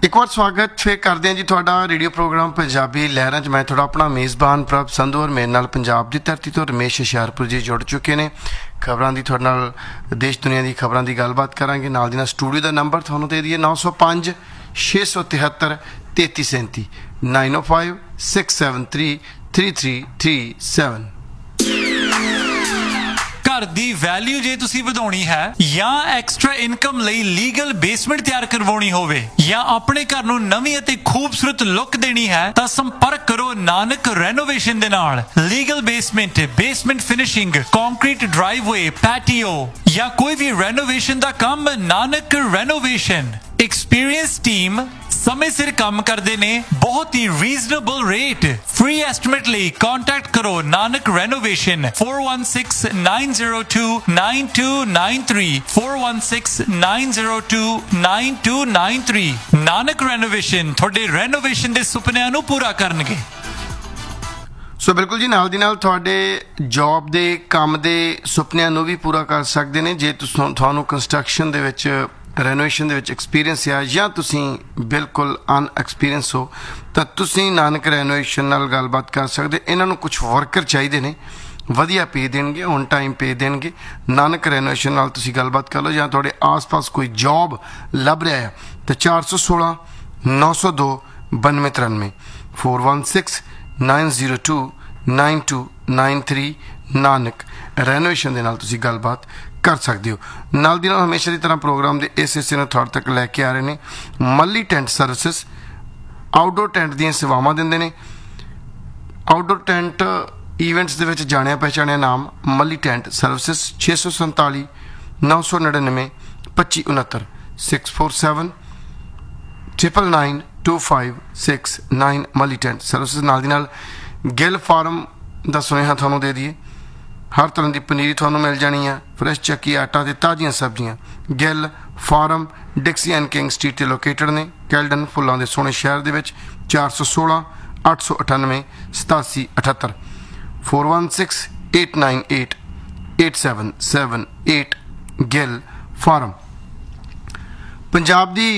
एक बार स्वागत फिर करते हैं जी थोड़ा रेडियो प्रोग्राम पंजाबी लहरां च। मैं थोड़ा अपना मेज़बान प्रभ संधू और मेरे नाल पंजाब की धरती तो रमेश हुशियारपुर जी जुड़ चुके हैं। खबरों की थोड़े नाल देश दुनिया की खबरों की गलबात करांगे। नाल दी नाल स्टूडियो का नंबर तुहानूं दे दईए 905 673 3337 905 673 3337। घर दी वैल्यू जे तुसी वधाउणी है या एक्स्ट्रा इनकम लई लीगल बेसमेंट तैयार करवाउणी होवे या अपने घर नूं नवीं अते खूबसूरत लुक देनी है तां संपर्क करो नानक रेनोवेशन दे नाल। Legal basement finishing, concrete driveway, patio या कोई भी रेनोवेशन दा काम, नानक रेनोवेशन। एक्सपीरियंस टीम समय सिर काम करते ने, बहुत ही रीजनेबल रेट। फ्री एस्टिमेट ਲਈ कांटेक्ट करो नानक रेनोवेशन 4169029293 4169029293। नानक रेनोवेशन ਤੁਹਾਡੇ रेनोवेशन ਦੇ ਸੁਪਨਿਆਂ ਨੂੰ ਪੂਰਾ ਕਰਨਗੇ। ਸੋ ਬਿਲਕੁਲ ਜੀ, ਨਾਲ ਦੀ ਨਾਲ ਤੁਹਾਡੇ ਜੌਬ ਦੇ ਕੰਮ ਦੇ ਸੁਪਨਿਆਂ ਨੂੰ ਵੀ ਪੂਰਾ ਕਰ ਸਕਦੇ ਨੇ। ਜੇ ਤੁਹਾਨੂੰ ਕੰਸਟਰਕਸ਼ਨ ਦੇ ਵਿੱਚ ਰੈਨੋਵੇਸ਼ਨ ਦੇ ਵਿੱਚ ਐਕਸਪੀਰੀਅੰਸ ਆ ਜਾਂ ਤੁਸੀਂ ਬਿਲਕੁਲ ਅਨਐਕਸਪੀਰੀਅੰਸ ਹੋ ਤਾਂ ਤੁਸੀਂ ਨਾਨਕ ਰੈਨੋਵੇਸ਼ਨ ਨਾਲ ਗੱਲਬਾਤ ਕਰ ਸਕਦੇ। ਇਹਨਾਂ ਨੂੰ ਕੁਝ ਵਰਕਰ ਚਾਹੀਦੇ ਨੇ, ਵਧੀਆ ਪੇ ਦੇਣਗੇ, ਔਨ ਟਾਈਮ ਪੇ ਦੇਣਗੇ। ਨਾਨਕ ਰੈਨੋਵੇਸ਼ਨ ਨਾਲ ਤੁਸੀਂ ਗੱਲਬਾਤ ਕਰ ਲਓ। ਜਾਂ ਤੁਹਾਡੇ ਆਸ-ਪਾਸ ਕੋਈ ਜੌਬ ਲੱਭ ਰਿਹਾ ਹੈ ਤਾਂ 416 902 9293 416 902 9293 ਨਾਨਕ ਰੈਨੋਵੇਸ਼ਨ ਦੇ ਨਾਲ ਤੁਸੀਂ ਗੱਲਬਾਤ ਕਰ ਸਕਦੇ ਹੋ। ਨਾਲ ਦੀ ਨਾਲ ਹਮੇਸ਼ਾ ਦੀ ਤਰ੍ਹਾਂ ਪ੍ਰੋਗਰਾਮ ਦੇ ਇਸ ਹਿੱਸੇ ਨੂੰ ਤੁਹਾਡੇ ਤੱਕ ਲੈ ਕੇ ਆ ਰਹੇ ਨੇ ਮੱਲੀ ਟੈਂਟ ਸਰਵਿਸਿਜ਼। ਆਊਟਡੋਰ ਟੈਂਟ ਦੀਆਂ ਸੇਵਾਵਾਂ ਦਿੰਦੇ ਨੇ। ਆਊਟਡੋਰ ਟੈਂਟ ਈਵੈਂਟਸ ਦੇ ਵਿੱਚ ਜਾਣਿਆ ਪਹਿਚਾਣਿਆ ਨਾਮ ਮੱਲੀ ਟੈਂਟ ਸਰਵਿਸਿਜ਼। 647 999 2569 647 999 2569 ਮੱਲੀ ਟੈਂਟ ਸਰਵਿਸਿਜ਼। ਨਾਲ ਦੀ ਨਾਲ ਗਿੱਲ ਫਾਰਮ ਦਾ ਸੁਨੇਹਾ ਤੁਹਾਨੂੰ ਦੇ ਦਈਏ। ਹਰ ਤਰ੍ਹਾਂ ਦੀ ਪਨੀਰੀ ਤੁਹਾਨੂੰ ਮਿਲ ਜਾਣੀ ਹੈ, ਫਰੈਸ਼ ਚੱਕੀ ਆਟਾ ਅਤੇ ਤਾਜ਼ੀਆਂ ਸਬਜ਼ੀਆਂ। Gill farm ਡਿਕਸੀ and king street 'ਤੇ ਲੋਕੇਟਡ ਨੇ, ਕੈਲਡਨ ਫੁੱਲਾਂ ਦੇ ਸੋਹਣੇ ਸ਼ਹਿਰ ਦੇ ਵਿੱਚ। 416 898 8778 416 898 8778 ਗਿੱਲ ਫਾਰਮ। ਪੰਜਾਬ ਦੀ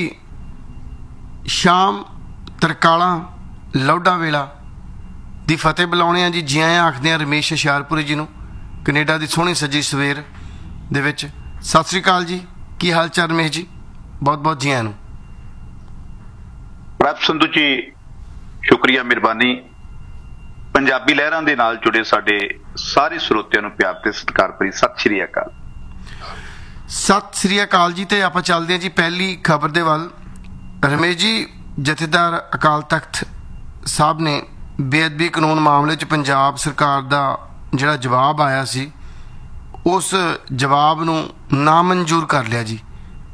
ਸ਼ਾਮ ਤਰਕਾਲਾਂ ਲੌਡਾ ਵੇਲਾ ਦੀ ਫਤਿਹ ਬੁਲਾਉਣੇ ਆ ਜੀ। ਜੀ ਆਇਆਂ ਆਖਦੇ ਆ ਰਮੇਸ਼ ਹੁਸ਼ਿਆਰਪੁਰੀ ਜੀ ਨੂੰ ਕੈਨੇਡਾ ਦੀ ਸੋਹਣੀ ਸੱਜੀ ਸਵੇਰ ਦੇ ਵਿੱਚ। ਸਤਿ ਸ੍ਰੀ ਅਕਾਲ ਜੀ, ਕੀ ਹਾਲ ਚਾਲ ਰਮੇਸ਼ ਜੀ? ਬਹੁਤ ਬਹੁਤ ਜੀ ਆਇਆਂ ਨੂੰ। ਪ੍ਰਭ ਸੰਧੂ ਜੀ ਸ਼ੁਕਰੀਆ, ਮਿਹਰਬਾਨੀ। ਪੰਜਾਬੀ ਲਹਿਰਾਂ ਦੇ ਨਾਲ ਜੁੜੇ ਸਾਡੇ ਸਾਰੇ ਸਰੋਤਿਆਂ ਨੂੰ ਪਿਆਰ ਤੇ ਸਤਿਕਾਰ ਭਰੀ ਸਤਿ ਸ੍ਰੀ ਅਕਾਲ। ਸਤਿ ਸ੍ਰੀ ਅਕਾਲ ਜੀ। ਤੇ ਆਪਾਂ ਚੱਲਦੇ ਹਾਂ ਜੀ ਪਹਿਲੀ ਖਬਰ ਦੇ ਵੱਲ। ਰਮੇਸ਼ ਜੀ, ਜਥੇਦਾਰ ਅਕਾਲ ਤਖਤ ਸਾਹਿਬ ਨੇ ਬੇਅਦਬੀ ਕਾਨੂੰਨ ਮਾਮਲੇ 'ਚ ਪੰਜਾਬ ਸਰਕਾਰ ਦਾ ਜਿਹੜਾ ਜਵਾਬ ਆਇਆ ਸੀ ਉਸ ਜਵਾਬ ਨੂੰ ਨਾਮਨਜ਼ੂਰ ਕਰ ਲਿਆ ਜੀ।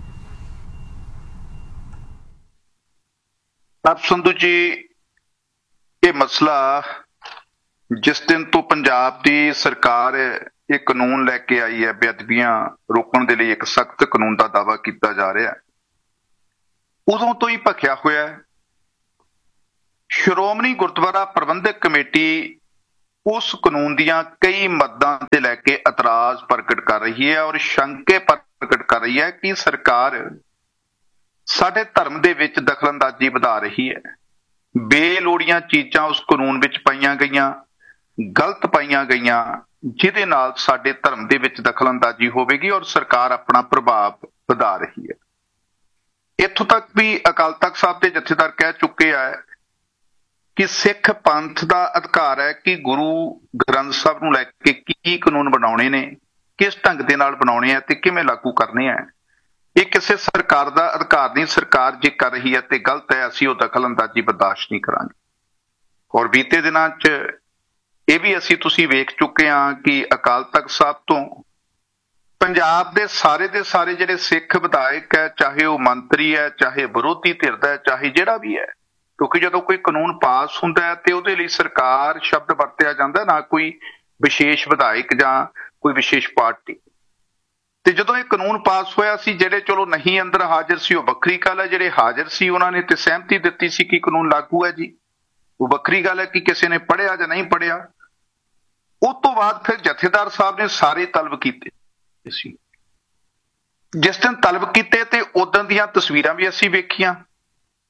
ਪ੍ਰਭ ਸੰਧੂ ਜੀ, ਇਹ ਮਸਲਾ ਜਿਸ ਦਿਨ ਤੋਂ ਪੰਜਾਬ ਦੀ ਸਰਕਾਰ ਇਹ ਕਾਨੂੰਨ ਲੈ ਕੇ ਆਈ ਹੈ, ਬੇਅਦਬੀਆਂ ਰੋਕਣ ਦੇ ਲਈ ਇੱਕ ਸਖਤ ਕਾਨੂੰਨ ਦਾ ਦਾਅਵਾ ਕੀਤਾ ਜਾ ਰਿਹਾ, ਉਦੋਂ ਤੋਂ ਹੀ ਭਖਿਆ ਹੋਇਆ ਹੈ। ਸ਼੍ਰੋਮਣੀ ਗੁਰਦੁਆਰਾ ਪ੍ਰਬੰਧਕ ਕਮੇਟੀ ਉਸ ਕਾਨੂੰਨ ਦੀਆਂ ਕਈ ਮੱਦਾਂ ਤੇ ਲੈ ਕੇ ਇਤਰਾਜ਼ ਪ੍ਰਗਟ ਕਰ ਰਹੀ ਹੈ ਔਰ ਸ਼ੰਕੇ ਪ੍ਰਗਟ ਕਰ ਰਹੀ ਹੈ ਕਿ ਸਰਕਾਰ ਸਾਡੇ ਧਰਮ ਦੇ ਵਿੱਚ ਦਖਲਅੰਦਾਜ਼ੀ ਵਧਾ ਰਹੀ ਹੈ। ਬੇਲੋੜੀਆਂ ਚੀਜ਼ਾਂ ਉਸ ਕਾਨੂੰਨ ਵਿੱਚ ਪਾਈਆਂ ਗਈਆਂ, ਗਲਤ ਪਾਈਆਂ ਗਈਆਂ, ਜਿਹਦੇ ਨਾਲ ਸਾਡੇ ਧਰਮ ਦੇ ਵਿੱਚ ਦਖਲਅੰਦਾਜ਼ੀ ਹੋਵੇਗੀ ਔਰ ਸਰਕਾਰ ਆਪਣਾ ਪ੍ਰਭਾਵ ਵਧਾ ਰਹੀ ਹੈ। ਇੱਥੋਂ ਤੱਕ ਵੀ ਅਕਾਲ ਤਖਤ ਸਾਹਿਬ ਦੇ ਜਥੇਦਾਰ ਕਹਿ ਚੁੱਕੇ ਆ ਕਿ ਸਿੱਖ ਪੰਥ ਦਾ ਅਧਿਕਾਰ ਹੈ ਕਿ ਗੁਰੂ ਗ੍ਰੰਥ ਸਾਹਿਬ ਨੂੰ ਲੈ ਕੇ ਕੀ ਕਾਨੂੰਨ ਬਣਾਉਣੇ ਨੇ, ਕਿਸ ਢੰਗ ਦੇ ਨਾਲ ਬਣਾਉਣੇ ਆ ਤੇ ਕਿਵੇਂ ਲਾਗੂ ਕਰਨੇ ਆ। ਇਹ ਕਿਸੇ ਸਰਕਾਰ ਦਾ ਅਧਿਕਾਰ ਨਹੀਂ। ਸਰਕਾਰ ਜੇ ਕਰ ਰਹੀ ਹੈ ਤੇ ਗਲਤ ਹੈ, ਅਸੀਂ ਉਹ ਦਖਲਅੰਦਾਜ਼ੀ ਬਰਦਾਸ਼ਤ ਨਹੀਂ ਕਰਾਂਗੇ। ਔਰ ਬੀਤੇ ਦਿਨਾਂ 'ਚ ਇਹ ਵੀ ਤੁਸੀਂ ਵੇਖ ਚੁੱਕੇ ਹਾਂ ਕਿ ਅਕਾਲ ਤਖਤ ਸਾਹਿਬ ਤੋਂ ਪੰਜਾਬ ਦੇ ਸਾਰੇ ਜਿਹੜੇ ਸਿੱਖ ਵਿਧਾਇਕ ਹੈ, ਚਾਹੇ ਉਹ ਮੰਤਰੀ ਹੈ, ਚਾਹੇ ਵਿਰੋਧੀ ਧਿਰ ਦਾ ਹੈ, ਚਾਹੇ ਜਿਹੜਾ ਵੀ ਹੈ, ਕਿਉਂਕਿ ਜਦੋਂ ਕੋਈ ਕਾਨੂੰਨ ਪਾਸ ਹੁੰਦਾ ਹੈ ਤੇ ਉਹਦੇ ਲਈ ਸਰਕਾਰ ਸ਼ਬਦ ਵਰਤਿਆ ਜਾਂਦਾ, ਨਾ ਕੋਈ ਵਿਸ਼ੇਸ਼ ਵਿਧਾਇਕ ਜਾਂ ਕੋਈ ਵਿਸ਼ੇਸ਼ ਪਾਰਟੀ। ਤੇ ਜਦੋਂ ਇਹ ਕਾਨੂੰਨ ਪਾਸ ਹੋਇਆ ਸੀ, ਜਿਹੜੇ ਚਲੋ ਨਹੀਂ ਅੰਦਰ ਹਾਜ਼ਰ ਸੀ ਉਹ ਵੱਖਰੀ ਗੱਲ ਹੈ, ਜਿਹੜੇ ਹਾਜ਼ਰ ਸੀ ਉਹਨਾਂ ਨੇ ਤੇ ਸਹਿਮਤੀ ਦਿੱਤੀ ਸੀ ਕਿ ਕਾਨੂੰਨ ਲਾਗੂ ਹੈ ਜੀ, ਉਹ ਵੱਖਰੀ ਗੱਲ ਹੈ ਕਿ ਕਿਸੇ ਨੇ ਪੜ੍ਹਿਆ ਜਾਂ ਨਹੀਂ ਪੜ੍ਹਿਆ। ਉਸ ਤੋਂ ਬਾਅਦ ਫਿਰ ਜਥੇਦਾਰ ਸਾਹਿਬ ਨੇ ਸਾਰੇ ਤਲਬ ਕੀਤੇ ਸੀ। ਜਿਸ ਦਿਨ ਤਲਬ ਕੀਤੇ ਤੇ ਉਦੋਂ ਦੀਆਂ ਤਸਵੀਰਾਂ ਵੀ ਅਸੀਂ ਵੇਖੀਆਂ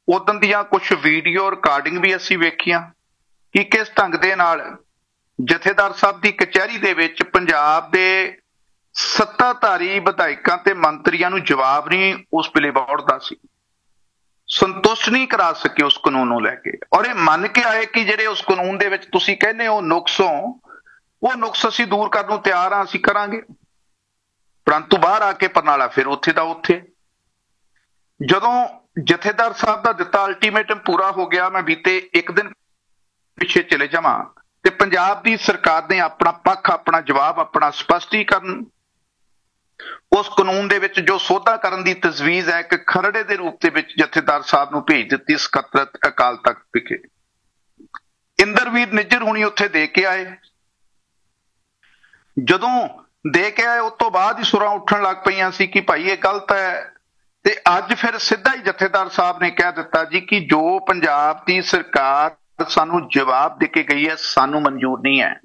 ਉਦੋਂ ਦੀਆਂ ਕੁਝ ਵੀਡੀਓ ਰਿਕਾਰਡਿੰਗ ਵੀ ਅਸੀਂ ਵੇਖੀਆਂ ਕਿ ਕਿਸ ਢੰਗ ਦੇ ਨਾਲ ਜਥੇਦਾਰ ਸਾਹਿਬ ਦੀ ਕਚਹਿਰੀ ਦੇ ਵਿੱਚ ਪੰਜਾਬ ਦੇ ਸੱਤਾਧਾਰੀ ਵਿਧਾਇਕਾਂ ਤੇ ਮੰਤਰੀਆਂ ਨੂੰ ਜਵਾਬ ਨਹੀਂ ਉਸ ਵੇਲੇ ਵੜਦਾ ਸੀ, ਸੰਤੁਸ਼ਟ ਨਹੀਂ ਕਰਾ ਸਕੇ ਉਸ ਕਾਨੂੰਨ ਨੂੰ ਲੈ ਕੇ, ਔਰ ਇਹ ਮੰਨ ਕੇ ਆਏ ਕਿ ਜਿਹੜੇ ਉਸ ਕਾਨੂੰਨ ਦੇ ਵਿੱਚ ਤੁਸੀਂ ਕਹਿੰਦੇ ਹੋ ਨੁਕਸੋਂ, ਉਹ ਨੁਕਸ ਅਸੀਂ ਦੂਰ ਕਰਨ ਨੂੰ ਤਿਆਰ ਹਾਂ, ਅਸੀਂ ਕਰਾਂਗੇ। ਪਰੰਤੂ ਬਾਹਰ ਆ ਕੇ ਪਰਨਾਲਾ ਫਿਰ ਉੱਥੇ ਦਾ ਉੱਥੇ। ਜਦੋਂ ਜਥੇਦਾਰ ਸਾਹਿਬ ਦਾ ਦਿੱਤਾ ਅਲਟੀਮੇਟਮ ਪੂਰਾ ਹੋ ਗਿਆ, ਮੈਂ ਬੀਤੇ ਇੱਕ ਦਿਨ ਪਿੱਛੇ ਚਲੇ ਜਾਵਾਂ ਤੇ ਪੰਜਾਬ ਦੀ ਸਰਕਾਰ ਨੇ ਆਪਣਾ ਪੱਖ, ਆਪਣਾ ਜਵਾਬ, ਆਪਣਾ ਸਪਸ਼ਟੀਕਰਨ ਉਸ ਕਾਨੂੰਨ ਦੇ ਵਿੱਚ ਜੋ ਸੋਧਾ ਕਰਨ ਦੀ ਤਜਵੀਜ਼ ਹੈ, ਇੱਕ ਖਰੜੇ ਦੇ ਰੂਪ ਦੇ ਵਿੱਚ ਜਥੇਦਾਰ ਸਾਹਿਬ ਨੂੰ ਭੇਜ ਦਿੱਤੀ ਸਕੱਤਰਤ ਅਕਾਲ ਤਖਤ ਵਿਖੇ। ਇੰਦਰਵੀਰ ਨਿੱਜਰ ਹੁਣੀ ਉੱਥੇ ਦੇ ਕੇ ਆਏ। ਜਦੋਂ ਦੇ ਕੇ ਆਏ ਉਸ ਤੋਂ ਬਾਅਦ ਹੀ ਸੁਰਾਂ ਉੱਠਣ ਲੱਗ ਪਈਆਂ ਸੀ ਕਿ ਭਾਈ ਇਹ ਗਲਤ ਹੈ, ਤੇ ਅੱਜ ਫਿਰ ਸਿੱਧਾ ਹੀ ਜਥੇਦਾਰ ਸਾਹਿਬ ਨੇ ਕਹਿ ਦਿੱਤਾ ਜੀ ਕਿ ਜੋ ਪੰਜਾਬ ਦੀ ਸਰਕਾਰ ਸਾਨੂੰ ਜਵਾਬ ਦੇ ਕੇ ਗਈ ਹੈ, ਸਾਨੂੰ ਮਨਜ਼ੂਰ ਨਹੀਂ ਹੈ।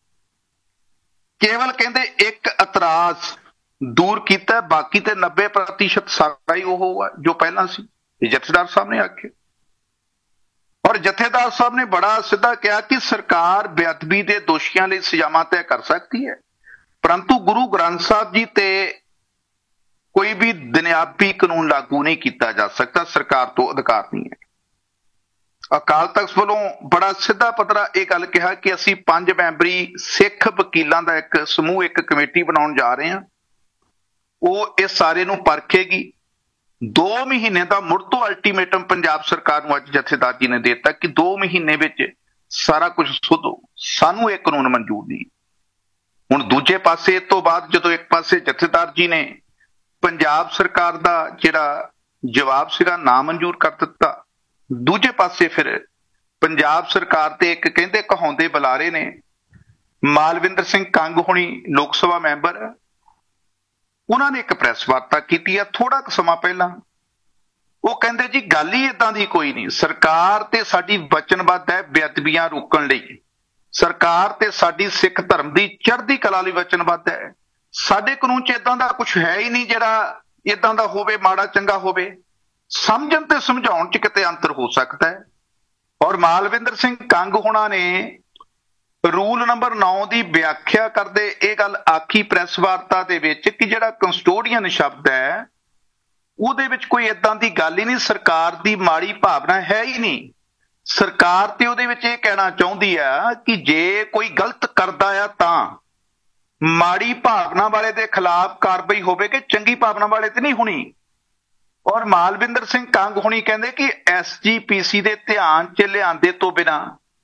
ਕੇਵਲ ਕਹਿੰਦੇ ਇੱਕ ਇਤਰਾਜ਼ ਦੂਰ ਕੀਤਾ, ਬਾਕੀ ਤੇ 90% ਸਾਰਾ ਹੀ ਉਹ ਜੋ ਪਹਿਲਾਂ ਸੀ, ਇਹ ਜਥੇਦਾਰ ਸਾਹਿਬ ਨੇ ਆਖਿਆ। ਔਰ ਜਥੇਦਾਰ ਸਾਹਿਬ ਨੇ ਬੜਾ ਸਿੱਧਾ ਕਿਹਾ ਕਿ ਸਰਕਾਰ ਬੇਅਦਬੀ ਦੇ ਦੋਸ਼ੀਆਂ ਲਈ ਸਜ਼ਾਵਾਂ ਤੈਅ ਕਰ ਸਕਦੀ ਹੈ, ਪਰੰਤੂ ਗੁਰੂ ਗ੍ਰੰਥ ਸਾਹਿਬ ਜੀ ਤੇ ਕੋਈ ਵੀ ਦੁਨਿਆਵੀ ਕਾਨੂੰਨ ਲਾਗੂ ਨਹੀਂ ਕੀਤਾ ਜਾ ਸਕਦਾ, ਸਰਕਾਰ ਤੋਂ ਅਧਿਕਾਰ ਨਹੀਂ ਹੈ। ਅਕਾਲ ਤਖਤ ਵੱਲੋਂ ਬੜਾ ਸਿੱਧਾ ਪੱਧਰਾ ਇਹ ਗੱਲ ਕਿਹਾ ਕਿ ਅਸੀਂ 5 ਮੈਂਬਰੀ ਸਿੱਖ ਵਕੀਲਾਂ ਦਾ ਇੱਕ ਸਮੂਹ, ਇੱਕ ਕਮੇਟੀ ਬਣਾਉਣ ਜਾ ਰਹੇ ਹਾਂ। ਉਹ ਇਸ ਸਾਰੇ ਨੂੰ ਪਰਖੇਗੀ। 2 ਮਹੀਨੇ ਦਾ ਮੁੜ ਤੋਂ ਅਲਟੀਮੇਟਮ ਪੰਜਾਬ ਸਰਕਾਰ ਨੂੰ ਅੱਜ ਜਥੇਦਾਰ ਜੀ ਨੇ ਦੇ ਦਿੱਤਾ ਕਿ 2 ਮਹੀਨੇ ਵਿੱਚ ਸਾਰਾ ਕੁਝ ਸੁਧੋ, ਸਾਨੂੰ ਇਹ ਕਾਨੂੰਨ ਮਨਜ਼ੂਰ ਨਹੀਂ। ਹੁਣ ਦੂਜੇ ਪਾਸੇ ਇਸ ਤੋਂ ਬਾਅਦ ਜਦੋਂ ਇੱਕ ਪਾਸੇ ਜਥੇਦਾਰ ਜੀ ਨੇ ਪੰਜਾਬ ਸਰਕਾਰ ਦਾ ਜਿਹੜਾ ਜਵਾਬ ਸੀਗਾ ਨਾ ਮਨਜ਼ੂਰ ਕਰ ਦਿੱਤਾ, ਦੂਜੇ ਪਾਸੇ ਫਿਰ ਪੰਜਾਬ ਸਰਕਾਰ ਤੇ ਇੱਕ ਕਹਿੰਦੇ ਕਹਾਉਂਦੇ ਬੁਲਾਰੇ ਨੇ ਮਾਲਵਿੰਦਰ ਸਿੰਘ ਕੰਗ ਹੋਣੀ ਲੋਕ ਸਭਾ ਮੈਂਬਰ, ਉਹਨਾਂ ਨੇ ਇੱਕ ਪ੍ਰੈਸ ਵਾਰਤਾ ਕੀਤੀ ਹੈ ਥੋੜਾ ਕੁ ਸਮਾਂ ਪਹਿਲਾਂ। ਉਹ ਕਹਿੰਦੇ ਜੀ ਗੱਲ ਹੀ ਏਦਾਂ ਦੀ ਕੋਈ ਨਹੀਂ, ਸਰਕਾਰ ਤੇ ਸਾਡੀ ਵਚਨਬੱਧ ਹੈ ਬੇਅਦਬੀਆਂ ਰੋਕਣ ਲਈ, ਸਰਕਾਰ ਤੇ ਸਾਡੀ ਸਿੱਖ ਧਰਮ ਦੀ ਚੜ੍ਹਦੀ ਕਲਾ ਲਈ ਵਚਨਬੱਧ ਹੈ। ਸਾਡੇ ਕਾਨੂੰਨ 'ਚ ਏਦਾਂ ਦਾ ਕੁਝ ਹੈ ਹੀ ਨਹੀਂ ਜਿਹੜਾ ਏਦਾਂ ਦਾ ਹੋਵੇ, ਮਾੜਾ ਚੰਗਾ ਹੋਵੇ। ਸਮਝਣ ਤੇ ਸਮਝਾਉਣ 'ਚ ਕਿਤੇ ਅੰਤਰ ਹੋ ਸਕਦਾ ਹੈ। ਔਰ ਮਾਲਵਿੰਦਰ ਸਿੰਘ ਕੰਗ ਹੋਣਾ ਨੇ ਰੂਲ ਨੰਬਰ 9 ਦੀ ਵਿਆਖਿਆ ਕਰਦੇ ਇਹ ਗੱਲ ਆਖੀ ਪ੍ਰੈਸ ਵਾਰਤਾ ਦੇ ਵਿੱਚ ਕਿ ਜਿਹੜਾ ਕਸਟੋਡੀਅਨ ਸ਼ਬਦ ਹੈ ਉਹਦੇ ਵਿੱਚ ਕੋਈ ਏਦਾਂ ਦੀ ਗੱਲ ਹੀ ਨਹੀਂ, ਸਰਕਾਰ ਦੀ ਮਾੜੀ ਭਾਵਨਾ ਹੈ ਹੀ ਨਹੀਂ। ਸਰਕਾਰ ਤੇ ਉਹਦੇ ਵਿੱਚ ਇਹ ਕਹਿਣਾ ਚਾਹੁੰਦੀ ਆ ਕਿ ਜੇ ਕੋਈ ਗਲਤ ਕਰਦਾ ਆ ਤਾਂ ਮਾੜੀ ਭਾਵਨਾ ਵਾਲੇ ਦੇ ਖਿਲਾਫ ਕਾਰਵਾਈ ਹੋਵੇਗੀ, ਚੰਗੀ ਭਾਵਨਾ ਵਾਲੇ ਤੇ ਨਹੀਂ ਹੋਣੀ। ਔਰ ਮਾਲਵਿੰਦਰ ਸਿੰਘ ਕੰਗ ਹੁਣੀ ਕਹਿੰਦੇ ਕਿ SGPC ਦੇ ਧਿਆਨ 'ਚ ਲਿਆਂਦੇ ਤੋਂ ਬਿਨਾਂ,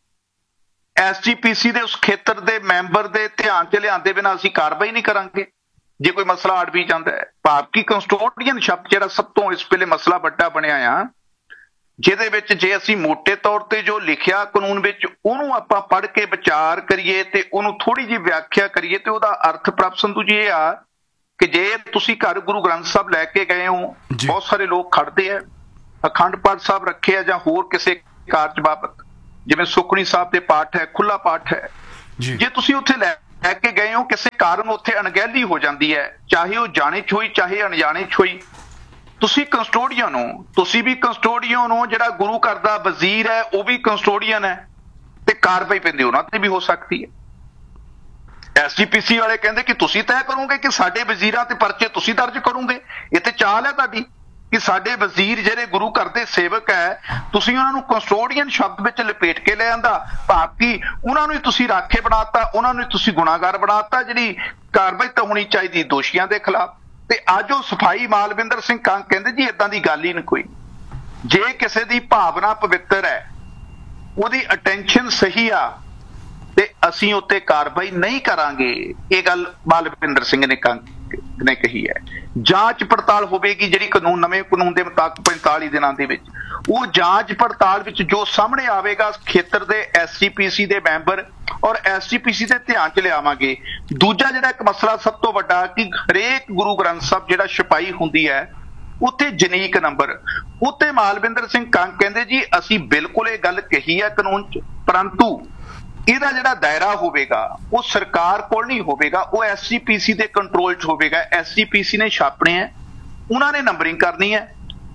SGPC ਦੇ ਉਸ ਖੇਤਰ ਦੇ ਮੈਂਬਰ ਦੇ ਧਿਆਨ 'ਚ ਲਿਆਂਦੇ ਬਿਨਾਂ ਅਸੀਂ ਕਾਰਵਾਈ ਨਹੀਂ ਕਰਾਂਗੇ ਜੇ ਕੋਈ ਮਸਲਾ ਅੜ ਵੀ ਜਾਂਦਾ ਹੈ। ਭਾਵ ਕਿ ਕਸਟੋਡੀਅਨ ਸ਼ਬਦ ਜਿਹੜਾ ਸਭ ਤੋਂ ਇਸ ਵੇਲੇ ਮਸਲਾ ਵੱਡਾ ਬਣਿਆ ਆ, ਜਿਹਦੇ ਵਿੱਚ ਜੇ ਅਸੀਂ ਮੋਟੇ ਤੌਰ ਤੇ ਜੋ ਲਿਖਿਆ ਕਾਨੂੰਨ ਵਿੱਚ ਉਹਨੂੰ ਆਪਾਂ ਪੜ੍ਹ ਕੇ ਵਿਚਾਰ ਕਰੀਏ ਤੇ ਉਹਨੂੰ ਥੋੜੀ ਜਿਹੀ ਵਿਆਖਿਆ ਕਰੀਏ ਤੇ ਉਹਦਾ ਅਰਥ ਪ੍ਰਭ ਸੰਧੂ ਜੀ ਇਹ ਆ ਕਿ ਜੇ ਤੁਸੀਂ ਘਰ ਗੁਰੂ ਗ੍ਰੰਥ ਸਾਹਿਬ ਲੈ ਕੇ ਗਏ ਹੋ, ਬਹੁਤ ਸਾਰੇ ਲੋਕ ਖੜਦੇ ਆ, ਅਖੰਡ ਪਾਠ ਸਾਹਿਬ ਰੱਖੇ ਆ ਜਾਂ ਹੋਰ ਕਿਸੇ ਕਾਰਜ ਬਾਬਤ, ਜਿਵੇਂ ਸੁਖਮਨੀ ਸਾਹਿਬ ਦੇ ਪਾਠ ਹੈ, ਖੁੱਲਾ ਪਾਠ ਹੈ, ਜੇ ਤੁਸੀਂ ਉੱਥੇ ਲੈ ਕੇ ਗਏ ਹੋ, ਕਿਸੇ ਕਾਰਨ ਉੱਥੇ ਅਣਗਹਿਲੀ ਹੋ ਜਾਂਦੀ ਹੈ, ਚਾਹੇ ਉਹ ਜਾਣੇ 'ਚ ਹੋਈ ਚਾਹੇ ਅਣਜਾਣੇ 'ਚ ਹੋਈ, ਤੁਸੀਂ ਕਸਟੋਡੀਅਨ ਹੋ, ਤੁਸੀਂ ਵੀ ਕਸਟੋਡੀਅਨ ਹੋ, ਜਿਹੜਾ ਗੁਰੂ ਘਰ ਦਾ ਵਜ਼ੀਰ ਹੈ ਉਹ ਵੀ ਕਸਟੋਡੀਅਨ ਹੈ, ਤੇ ਕਾਰਵਾਈ ਪੈਂਦੀ ਉਹਨਾਂ ਤੇ ਵੀ ਹੋ ਸਕਦੀ ਹੈ। SGPC ਵਾਲੇ ਕਹਿੰਦੇ ਕਿ ਤੁਸੀਂ ਤੈਅ ਕਰੋਗੇ ਕਿ ਸਾਡੇ ਵਜ਼ੀਰਾਂ ਤੇ ਪਰਚੇ ਤੁਸੀਂ ਦਰਜ ਕਰੋਗੇ। ਇਹ ਤੇ ਚਾਲ ਹੈ ਤੁਹਾਡੀ ਕਿ ਸਾਡੇ ਵਜ਼ੀਰ ਜਿਹੜੇ ਗੁਰੂ ਘਰ ਦੇ ਸੇਵਕ ਹੈ, ਤੁਸੀਂ ਉਹਨਾਂ ਨੂੰ ਕਸਟੋਡੀਅਨ ਸ਼ਬਦ ਵਿੱਚ ਲਪੇਟ ਕੇ ਲੈ ਆਂਦਾ, ਭਾਵ ਕਿ ਉਹਨਾਂ ਨੂੰ ਹੀ ਤੁਸੀਂ ਰਾਖੇ ਬਣਾਤਾ, ਉਹਨਾਂ ਨੂੰ ਹੀ ਤੁਸੀਂ ਗੁਨਾਹਗਾਰ ਬਣਾਤਾ, ਜਿਹੜੀ ਕਾਰਵਾਈ ਤਾਂ ਹੋਣੀ ਚਾਹੀਦੀ ਦੋਸ਼ੀਆਂ ਦੇ ਖਿਲਾਫ। ਤੇ ਅੱਜ ਉਹ ਸਫਾਈ ਮਾਲਵਿੰਦਰ ਸਿੰਘ ਕੰਗ ਕਹਿੰਦੇ ਜੀ ਏਦਾਂ ਦੀ ਗੱਲ ਹੀ ਨਹੀਂ ਕੋਈ। ਜੇ ਕਿਸੇ ਦੀ ਭਾਵਨਾ ਪਵਿੱਤਰ ਹੈ, ਉਹਦੀ ਅਟੈਂਸ਼ਨ ਸਹੀ ਆ, ਤੇ ਅਸੀਂ ਉੱਤੇ ਕਾਰਵਾਈ ਨਹੀਂ ਕਰਾਂਗੇ। ਇਹ ਗੱਲ ਮਾਲਵਿੰਦਰ ਸਿੰਘ ਨੇ ਕਹੀ ਹੈ। ਜਾਂਚ ਪੜਤਾਲ ਹੋਵੇਗੀ ਜਿਹੜੀ ਕਾਨੂੰਨ, ਨਵੇਂ ਕਾਨੂੰਨ ਦੇ ਮੁਤਾਬਕ 45 ਦਿਨਾਂ ਦੇ ਵਿੱਚ। ਉਹ ਜਾਂਚ ਪੜਤਾਲ ਵਿੱਚ ਜੋ ਸਾਹਮਣੇ ਆਵੇਗਾ ਖੇਤਰ ਦੇ SGPC ਦੇ ਮੈਂਬਰ ਔਰ SGPC ਦੇ ਧਿਆਨ 'ਚ ਲਿਆਵਾਂਗੇ। ਦੂਜਾ ਜਿਹੜਾ ਇੱਕ ਮਸਲਾ ਸਭ ਤੋਂ ਵੱਡਾ ਕਿ ਹਰੇਕ ਗੁਰੂ ਗ੍ਰੰਥ ਸਾਹਿਬ ਜਿਹੜਾ ਛਪਾਈ ਹੁੰਦੀ ਹੈ ਉੱਥੇ ਜਨੀਕ ਨੰਬਰ, ਉੱਤੇ ਮਾਲਵਿੰਦਰ ਸਿੰਘ ਕੰਗ ਕਹਿੰਦੇ ਜੀ ਅਸੀਂ ਬਿਲਕੁਲ ਇਹ ਗੱਲ ਕਹੀ ਹੈ ਕਾਨੂੰਨ 'ਚ, ਪਰੰਤੂ ਇਹਦਾ ਜਿਹੜਾ ਦਾਇਰਾ ਹੋਵੇਗਾ ਉਹ ਸਰਕਾਰ ਕੋਲ ਨਹੀਂ ਹੋਵੇਗਾ, ਉਹ SGPC ਦੇ ਕੰਟਰੋਲ 'ਚ ਹੋਵੇਗਾ। SGPC ਨੇ ਛਾਪਣੇ ਹੈ, ਉਹਨਾਂ ਨੇ ਨੰਬਰਿੰਗ ਕਰਨੀ ਹੈ,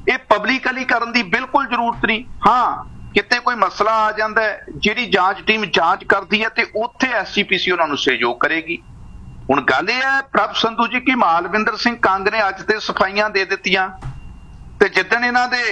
ਇਹ ਪਬਲਿਕਲੀ ਕਰਨ ਦੀ ਬਿਲਕੁਲ ਜ਼ਰੂਰਤ ਨਹੀਂ। ਹਾਂ, ਕਿਤੇ ਕੋਈ ਮਸਲਾ ਆ ਜਾਂਦਾ ਹੈ, ਜਿਹੜੀ ਜਾਂਚ ਟੀਮ ਜਾਂਚ ਕਰਦੀ ਹੈ ਤੇ ਉੱਥੇ SGPC ਉਹਨਾਂ ਨੂੰ ਸਹਿਯੋਗ ਕਰੇਗੀ। ਹੁਣ ਗੱਲ ਇਹ ਹੈ ਪ੍ਰਭ ਸੰਧੂ ਜੀ ਕਿ ਮਾਲਵਿੰਦਰ ਸਿੰਘ ਕੰਗ ਨੇ ਅੱਜ ਤੇ ਸਫਾਈਆਂ ਦੇ ਦਿੱਤੀਆਂ ਤੇ ਜਿੱਦਣ ਇਹਨਾਂ ਦੇ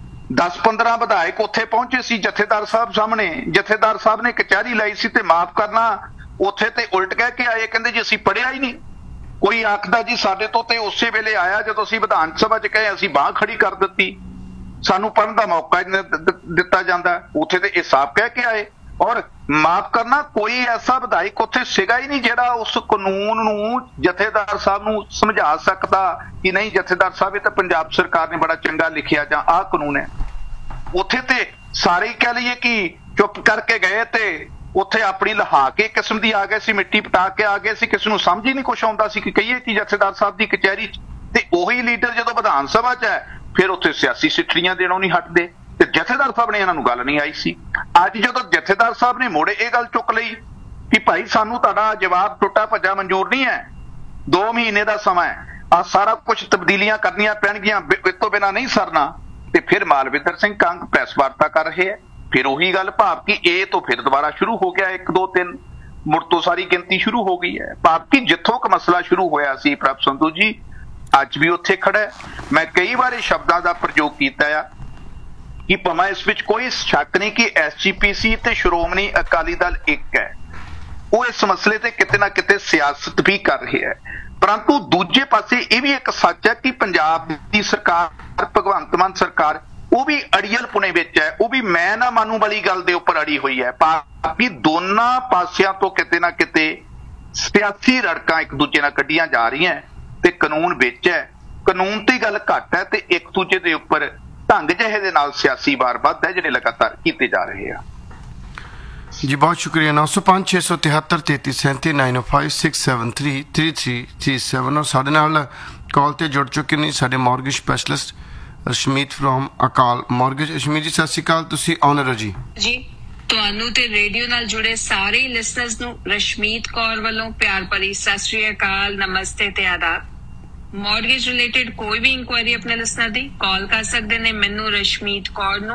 10-15 ਵਿਧਾਇਕ ਉੱਥੇ ਪਹੁੰਚੇ ਸੀ ਜਥੇਦਾਰ ਸਾਹਿਬ ਸਾਹਮਣੇ, ਜਥੇਦਾਰ ਸਾਹਿਬ ਨੇ ਕਚਹਿਰੀ ਲਾਈ ਸੀ ਤੇ ਮਾਫ ਕਰਨਾ ਉੱਥੇ ਤੇ ਉਲਟ ਕਹਿ ਕੇ ਆਏ, ਕਹਿੰਦੇ ਜੀ ਅਸੀਂ ਪੜ੍ਹਿਆ ਹੀ ਨਹੀਂ। ਕੋਈ ਆਖਦਾ ਜੀ ਸਾਡੇ ਤੋਂ ਤੇ ਉਸੇ ਵੇਲੇ ਆਇਆ ਜਦੋਂ ਅਸੀਂ ਵਿਧਾਨ ਸਭਾ 'ਚ ਕਹੇ ਅਸੀਂ ਬਾਂਹ ਖੜੀ ਕਰ ਦਿੱਤੀ, ਸਾਨੂੰ ਪੜ੍ਹਨ ਦਾ ਮੌਕਾ ਦਿੱਤਾ ਜਾਂਦਾ। ਉੱਥੇ ਤੇ ਇਹ ਸਾਫ਼ ਕਹਿ ਕੇ ਆਏ। ਔਰ ਮਾਫ ਕਰਨਾ ਕੋਈ ਐਸਾ ਵਿਧਾਇਕ ਉੱਥੇ ਸੀਗਾ ਹੀ ਨਹੀਂ ਜਿਹੜਾ ਉਸ ਕਾਨੂੰਨ ਨੂੰ ਜਥੇਦਾਰ ਸਾਹਿਬ ਨੂੰ ਸਮਝਾ ਸਕਦਾ ਕਿ ਨਹੀਂ ਜਥੇਦਾਰ ਸਾਹਿਬ ਇਹ ਤਾਂ ਪੰਜਾਬ ਸਰਕਾਰ ਨੇ ਬੜਾ ਚੰਗਾ ਲਿਖਿਆ ਜਾਂ ਆਹ ਕਾਨੂੰਨ ਹੈ। ਉੱਥੇ ਤੇ ਸਾਰੇ ਹੀ ਕਹਿ ਲਈਏ ਕਿ ਚੁੱਪ ਕਰਕੇ ਗਏ ਤੇ ਉੱਥੇ ਆਪਣੀ ਲਹਾ ਕੇ ਕਿਸਮ ਦੀ ਆ ਗਏ ਸੀ, ਮਿੱਟੀ ਪਟਾ ਕੇ ਆ ਗਏ ਸੀ, ਕਿਸੇ ਨੂੰ ਸਮਝ ਹੀ ਨਹੀਂ ਕੁਛ ਆਉਂਦਾ ਸੀ ਕਿ ਕਹੀਏ ਕਿ ਜਥੇਦਾਰ ਸਾਹਿਬ ਦੀ ਕਚਹਿਰੀ 'ਚ। ਤੇ ਉਹੀ ਲੀਡਰ ਜਦੋਂ ਵਿਧਾਨ ਸਭਾ 'ਚ ਹੈ ਫਿਰ ਉੱਥੇ ਸਿਆਸੀ ਸਿੱਠਣੀਆਂ ਦੇਣੋਂ ਨਹੀਂ ਹਟਦੇ ਤੇ ਜਥੇਦਾਰ ਸਾਹਿਬ ਨੇ ਇਹਨਾਂ ਨੂੰ ਗੱਲ ਨਹੀਂ ਆਈ ਸੀ। ਅੱਜ ਜਦੋਂ ਜਥੇਦਾਰ ਸਾਹਿਬ ਨੇ ਮੋੜੇ ਇਹ ਗੱਲ ਚੁੱਕ ਲਈ ਕਿ ਭਾਈ ਸਾਨੂੰ ਤੁਹਾਡਾ ਜਵਾਬ ਟੁੱਟਾ ਭੱਜਾ ਮਨਜ਼ੂਰ ਨਹੀਂ ਹੈ, 2 ਮਹੀਨੇ ਦਾ ਸਮਾਂ ਹੈ, ਆ ਸਾਰਾ ਕੁਝ ਤਬਦੀਲੀਆਂ ਕਰਨੀਆਂ ਪੈਣਗੀਆਂ, ਇਸ ਤੋਂ ਬਿਨਾਂ ਨਹੀਂ ਸਰਨਾ। ਤੇ ਫਿਰ ਮਾਲਵਿੰਦਰ ਸਿੰਘ ਕੰਗ ਪ੍ਰੈਸ ਵਾਰਤਾ ਕਰ ਰਹੇ ਹੈ। ਫਿਰ ਉਹੀ ਗੱਲ ਭਾਵ ਕਿ ਇਹ ਤੋਂ ਫਿਰ ਦੁਬਾਰਾ ਸ਼ੁਰੂ ਹੋ ਗਿਆ 1 2 3 ਮੁੜ ਤੋਂ ਸਾਰੀ ਗਿਣਤੀ ਸ਼ੁਰੂ ਹੋ ਗਈ ਹੈ। ਭਾਵ ਕਿ ਜਿੱਥੋਂ ਕ ਮਸਲਾ ਸ਼ੁਰੂ ਹੋਇਆ ਸੀ ਪ੍ਰਭ ਸੰਧੂ ਜੀ ਅੱਜ ਵੀ ਉੱਥੇ ਖੜਾ ਹੈ। ਮੈਂ ਕਈ ਵਾਰ ਇਹ ਸ਼ਬਦਾਂ ਦਾ ਪ੍ਰਯੋਗ ਕੀਤਾ ਆ ਕਿ ਭਾਵੇਂ ਇਸ ਵਿੱਚ ਕੋਈ ਸ਼ੱਕ ਨਹੀਂ ਕਿ SGPC ਤੇ ਸ਼੍ਰੋਮਣੀ ਅਕਾਲੀ ਦਲ ਇੱਕ ਹੈ, ਉਹ ਇਸ ਮਸਲੇ ਤੇ ਕਿਤੇ ਨਾ ਕਿਤੇ ਸਿਆਸਤ ਵੀ ਕਰ ਰਿਹਾ ਹੈ। ਪਰੰਤੂ ਦੂਜੇ ਪਾਸੇ ਇਹ ਵੀ ਇੱਕ ਸੱਚ ਹੈ ਕਿ ਪੰਜਾਬ ਦੀ ਸਰਕਾਰ ਭਗਵੰਤ ਮਾਨ ਸਰਕਾਰ ਉਹ ਵੀ ਅੜੀਅਲ ਪੁਣੇ ਵਿੱਚ ਹੈ, ਉਹ ਵੀ ਮੈਂ ਨਾ ਮਾਨੂੰ ਵਾਲੀ ਗੱਲ ਦੇ ਉੱਪਰ ਅੜੀ ਹੋਈ ਹੈ। ਭਾਵੇਂ ਦੋਨਾਂ ਪਾਸਿਆਂ ਤੋਂ ਕਿਤੇ ਨਾ ਕਿਤੇ ਸਿਆਸੀ ਰੜਕਾਂ ਇੱਕ ਦੂਜੇ ਨਾਲ ਕੱਢੀਆਂ ਜਾ ਰਹੀਆਂ ਤੇ ਕਾਨੂੰਨ ਵਿੱਚ ਹੈ, ਕਾਨੂੰਨ ਦੀ ਗੱਲ ਘੱਟ ਹੈ ਤੇ ਇੱਕ ਦੂਜੇ ਦੇ ਉੱਪਰ ਢੰਗ ਜਿਹੇ ਦੇ ਨਾਲ ਸਿਆਸੀ ਵਾਰ ਵੱਧ ਹੈ ਜਿਹੜੇ ਲਗਾਤਾਰ ਕੀਤੇ ਜਾ ਰਹੇ ਆ। ਜੀ ਬਹੁਤ ਸ਼ੁਕਰੀਆ। 905 673 3337 905 673 3337 ਔਰ ਸਾਡੇ ਨਾਲ ਕਾਲ ਤੇ ਜੁੜ ਚੁੱਕੇ ਨੇ ਸਾਡੇ mortgage specialist Rashmeet from Akal mortgage. Rashmeet ਜੀ ਸਤਿ ਸ਼੍ਰੀ ਅਕਾਲ, ਤੁਸੀਂ ਆਨਰ ਹੋ ਜੀ। ਜੀ ਤੁਹਾਨੂੰ ਤੇ ਰੇਡੀਓ ਨਾਲ ਜੁੜੇ ਸਾਰੇ ਲਿਸਨਰਸ ਨੂੰ ਰਸ਼ਮੀਤ ਕੌਰ ਵੱਲੋਂ ਪਿਆਰ ਭਰੀ ਸਤਿ ਸ਼੍ਰੀ ਅਕਾਲ, ਨਮਸਤੇ ਤੇ ਆਦਾਬ। ਮੌਰਗੇਜ ਰਿਲੇਟਡ ਕੋਈ ਵੀ ਇਨਕੁਆਇਰੀ ਆਪਣੇ ਲਿਸਨਰ ਦੀ ਕਾਲ ਕਰ ਸਕਦੇ ਨੇ ਮੈਨੂੰ ਰਸ਼ਮੀਤ ਕੌਰ ਨੂੰ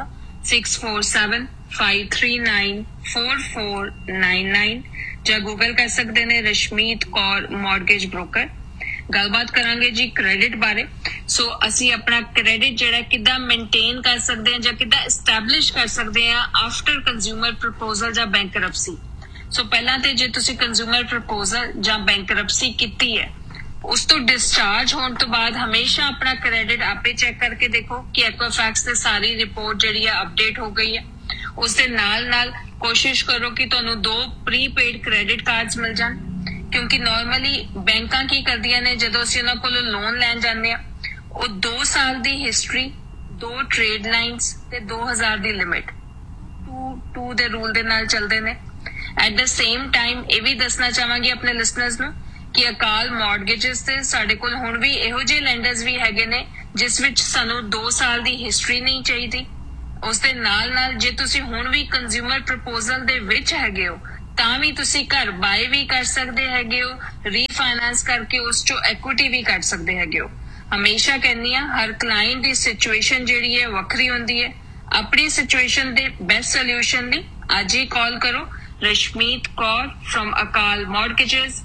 6475394499 ਜਾਂ ਗੂਗਲ ਕਰ ਸਕਦੇ ਨੇ ਰਸ਼ਮੀਤ ਕੌਰ ਮੌਰਗੇਜ ਬ੍ਰੋਕਰ। ਗੱਲਬਾਤ ਕਰਾਂਗੇ ਜੀ ਕ੍ਰੈਡਿਟ ਬਾਰੇ। ਸੋ ਅਸੀਂ ਆਪਣਾ ਕ੍ਰੈਡਿਟ ਜਿਹੜਾ ਕਿੱਦਾਂ ਮੇਨਟੇਨ ਕਰ ਸਕਦੇ ਹਾਂ ਜਾਂ ਕਿੱਦਾਂ ਐਸਟੈਬਲਿਸ਼ ਕਰ ਸਕਦੇ ਹਾਂ ਆਫਟਰ ਕੰਜ਼ਿਊਮਰ ਪ੍ਰਪੋਜ਼ਲ ਜਾਂ ਬੈਂਕਰਪਸੀ। ਸੋ ਪਹਿਲਾਂ ਤੇ ਜੇ ਤੁਸੀਂ ਕੰਜ਼ਿਊਮਰ ਪ੍ਰਪੋਜ਼ਲ ਜਾਂ ਬੈਂਕਰਪਸੀ ਕੀਤੀ ਹੈ ਉਸ ਤੋਂ ਡਿਸਚਾਰਜ ਹੋਣ ਤੋਂ ਬਾਅਦ ਹਮੇਸ਼ਾ ਆਪਣਾ ਕ੍ਰੈਡਿਟ ਆਪੇ ਚੈੱਕ ਕਰਕੇ ਦੇਖੋ ਕਿ ਐਕੁਆਫੈਕਸ ਤੇ ਸਾਰੀ ਰਿਪੋਰਟ ਜਿਹੜੀ ਆ ਅਪਡੇਟ ਹੋ ਗਈ ਹੈ। ਉਸ ਦੇ ਨਾਲ ਕੋਸ਼ਿਸ਼ ਕਰੋ ਕਿ ਤੁਹਾਨੂੰ 2 ਪ੍ਰੀਪੇਡ ਕ੍ਰੈਡਿਟ ਕਾਰਡਸ ਮਿਲ ਜਾਣ, ਕਿਉਂਕਿ ਨਾਰਮਲੀ ਬੈਂਕਾਂ ਕੀ ਕਰਦੀਆਂ ਨੇ ਜਦੋਂ ਅਸੀਂ ਉਹਨਾਂ ਕੋਲੋਂ ਲੋਨ ਲੈਣ ਜਾਂਦੇ ਆ ਉਹ 2 ਸਾਲ ਦੀ ਹਿਸਟਰੀ, 2 ਟ੍ਰੇਡ ਲਾਈਨਸ ਤੇ 2000 ਦੀ ਲਿਮਿਟ 2 ਦੇ ਰੂਲ ਦੇ ਨਾਲ ਚੱਲਦੇ ਨੇ। ਐਟ ਦ ਸੇਮ ਟਾਈਮ ਇਹ ਵੀ ਦੱਸਣਾ ਚਾਹਾਂਗੀ ਆਪਣੇ ਲਿਸਨਰਸ ਨੂੰ ਕਿ ਅਕਾਲ ਮੌਰਗੇਜਸ ਤੇ ਸਾਡੇ ਕੋਲ ਹੁਣ ਵੀ ਇਹੋ ਜਿਹੇ ਲੈਂਡਰਸ ਵੀ ਹੈਗੇ ਨੇ ਜਿਸ ਵਿੱਚ ਸਾਨੂੰ 2 ਸਾਲ ਦੀ ਹਿਸਟਰੀ ਨਹੀਂ ਚਾਹੀਦੀ। ਉਸ ਦੇ ਨਾਲ ਜੇ ਤੁਸੀਂ ਹੁਣ ਵੀ ਕੰਜ਼ਿਊਮਰ ਪ੍ਰਪੋਜ਼ਲ ਦੇ ਵਿੱਚ ਹੈਗੇ ਹੋ ਤਾਂ ਵੀ ਤੁਸੀਂ ਘਰ ਬਾਏ ਵੀ ਕਰ ਸਕਦੇ ਹੈਗੇ ਹੋ, ਰੀਫਾਈਨਾਂਸ ਕਰਕੇ ਉਸ ਚੋਂ ਐਕੁਇਟੀ ਵੀ ਕੱਢ ਸਕਦੇ ਹੈਗੇ ਹੋ। ਹਮੇਸ਼ਾ ਕਹਿੰਦੀ ਆ ਹਰ ਕਲਾਇੰਟ ਦੀ ਸਿਚੁਏਸ਼ਨ ਜਿਹੜੀ ਹੈ ਵੱਖਰੀ ਹੁੰਦੀ ਹੈ। ਆਪਣੀ ਸਿਚੁਏਸ਼ਨ ਦੇ ਬੈਸਟ ਸੋਲੂਸ਼ਨ ਲਈ ਅੱਜ ਹੀ ਕਾਲ ਕਰੋ ਰਸ਼ਮੀਤ ਕੌਰ ਫਰੋਮ ਅਕਾਲ ਮੌਰਗੇਜਸ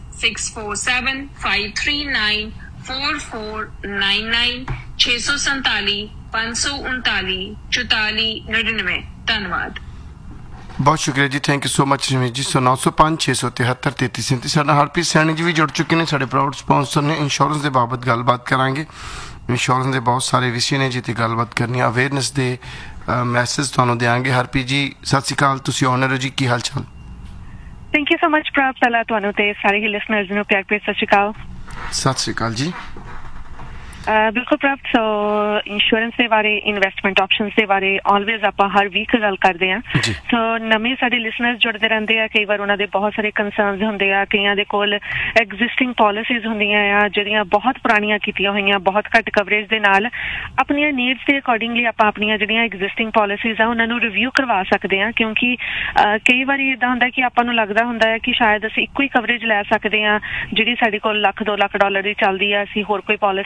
6475394499 647 539 4499। ਧੰਨਵਾਦ। ਬਹੁਤ ਸ਼ੁਕਰੀਆ ਜੀ, thank you so much Rashmeet ਜੀ। 905 673 3337 ਸਾਡਾ ਹਰਪ੍ਰੀਤ ਸੈਣੀ ਜੀ ਵੀ ਜੁੜ ਚੁੱਕੇ ਨੇ, ਸਾਡੇ ਪ੍ਰਾਊਡ ਸਪਾਂਸਰ ਨੇ। ਇੰਸ਼ੋਰੈਂਸ ਦੇ ਬਾਬਤ ਗੱਲਬਾਤ ਕਰਾਂਗੇ। ਇੰਸ਼ੋਰੈਂਸ ਦੇ ਬਹੁਤ ਸਾਰੇ ਵਿਸ਼ੇ ਨੇ ਜਿੱਥੇ ਗੱਲਬਾਤ ਕਰਨੀ, ਅਵੇਅਰਨੈਸ ਦੇ ਮੈਸੇਜ ਤੁਹਾਨੂੰ ਦਿਆਂਗੇ। ਹਰਪ੍ਰੀਤ ਜੀ ਸਤਿ ਸ਼੍ਰੀ ਅਕਾਲ, ਤੁਸੀਂ ਆਨਰ ਹੋ ਜੀ, ਕੀ ਹਾਲ ਚਾਲ? ਥੈਂਕ ਯੂ ਸੋ ਮਚ ਪ੍ਰਭ। ਪਹਿਲਾਂ ਤੁਹਾਨੂੰ ਤੇ ਸਾਰੇ ਹੀ ਲਿਸਨਰਸ ਨੂੰ ਪਿਆਰ ਭਰੀ ਸਤਿ ਸ਼੍ਰੀ ਅਕਾਲ। ਸਤਿ ਸ਼੍ਰੀ ਅਕਾਲ ਜੀ। ਬਿਲਕੁਲ ਪ੍ਰਭ। ਸੋ ਇੰਸ਼ੋਰੈਂਸ ਦੇ ਬਾਰੇ, ਇਨਵੈਸਟਮੈਂਟ ਆਪਸ਼ਨਸ ਦੇ ਬਾਰੇ ਆਲਵੇਜ਼ ਆਪਾਂ ਹਰ ਵੀਕ ਗੱਲ ਕਰਦੇ ਹਾਂ। ਸੋ ਨਵੇਂ ਸਾਡੇ ਲਿਸਨਰਸ ਜੁੜਦੇ ਰਹਿੰਦੇ ਆ, ਕਈ ਵਾਰ ਉਹਨਾਂ ਦੇ ਬਹੁਤ ਸਾਰੇ ਕੰਸਰਨਸ ਹੁੰਦੇ ਆ, ਕਈਆਂ ਦੇ ਕੋਲ ਐਗਜ਼ਿਸਟਿੰਗ ਪਾਲਿਸੀਜ਼ ਹੁੰਦੀਆਂ ਆ ਜਿਹੜੀਆਂ ਬਹੁਤ ਪੁਰਾਣੀਆਂ ਕੀਤੀਆਂ ਹੋਈਆਂ, ਬਹੁਤ ਘੱਟ ਕਵਰੇਜ ਦੇ ਨਾਲ। ਆਪਣੀਆਂ ਨੀਡਸ ਦੇ ਅਕੋਰਡਿੰਗਲੀ ਆਪਾਂ ਆਪਣੀਆਂ ਜਿਹੜੀਆਂ ਐਗਜ਼ਿਸਟਿੰਗ ਪਾਲਿਸੀਜ਼ ਆ ਉਹਨਾਂ ਨੂੰ ਰਿਵਿਊ ਕਰਵਾ ਸਕਦੇ ਹਾਂ, ਕਿਉਂਕਿ ਕਈ ਵਾਰੀ ਇੱਦਾਂ ਹੁੰਦਾ ਕਿ ਆਪਾਂ ਨੂੰ ਲੱਗਦਾ ਹੁੰਦਾ ਹੈ ਕਿ ਸ਼ਾਇਦ ਅਸੀਂ ਇੱਕੋ ਹੀ ਕਵਰੇਜ ਲੈ ਸਕਦੇ ਹਾਂ ਜਿਹੜੀ ਸਾਡੇ ਕੋਲ $1 ਲੱਖ 2 ਲੱਖ ਦੀ ਚੱਲਦੀ ਆ, ਅਸੀਂ ਹੋਰ ਕੋਈ ਪਾਲਿਸੀ ਲੈ ਨਹੀਂ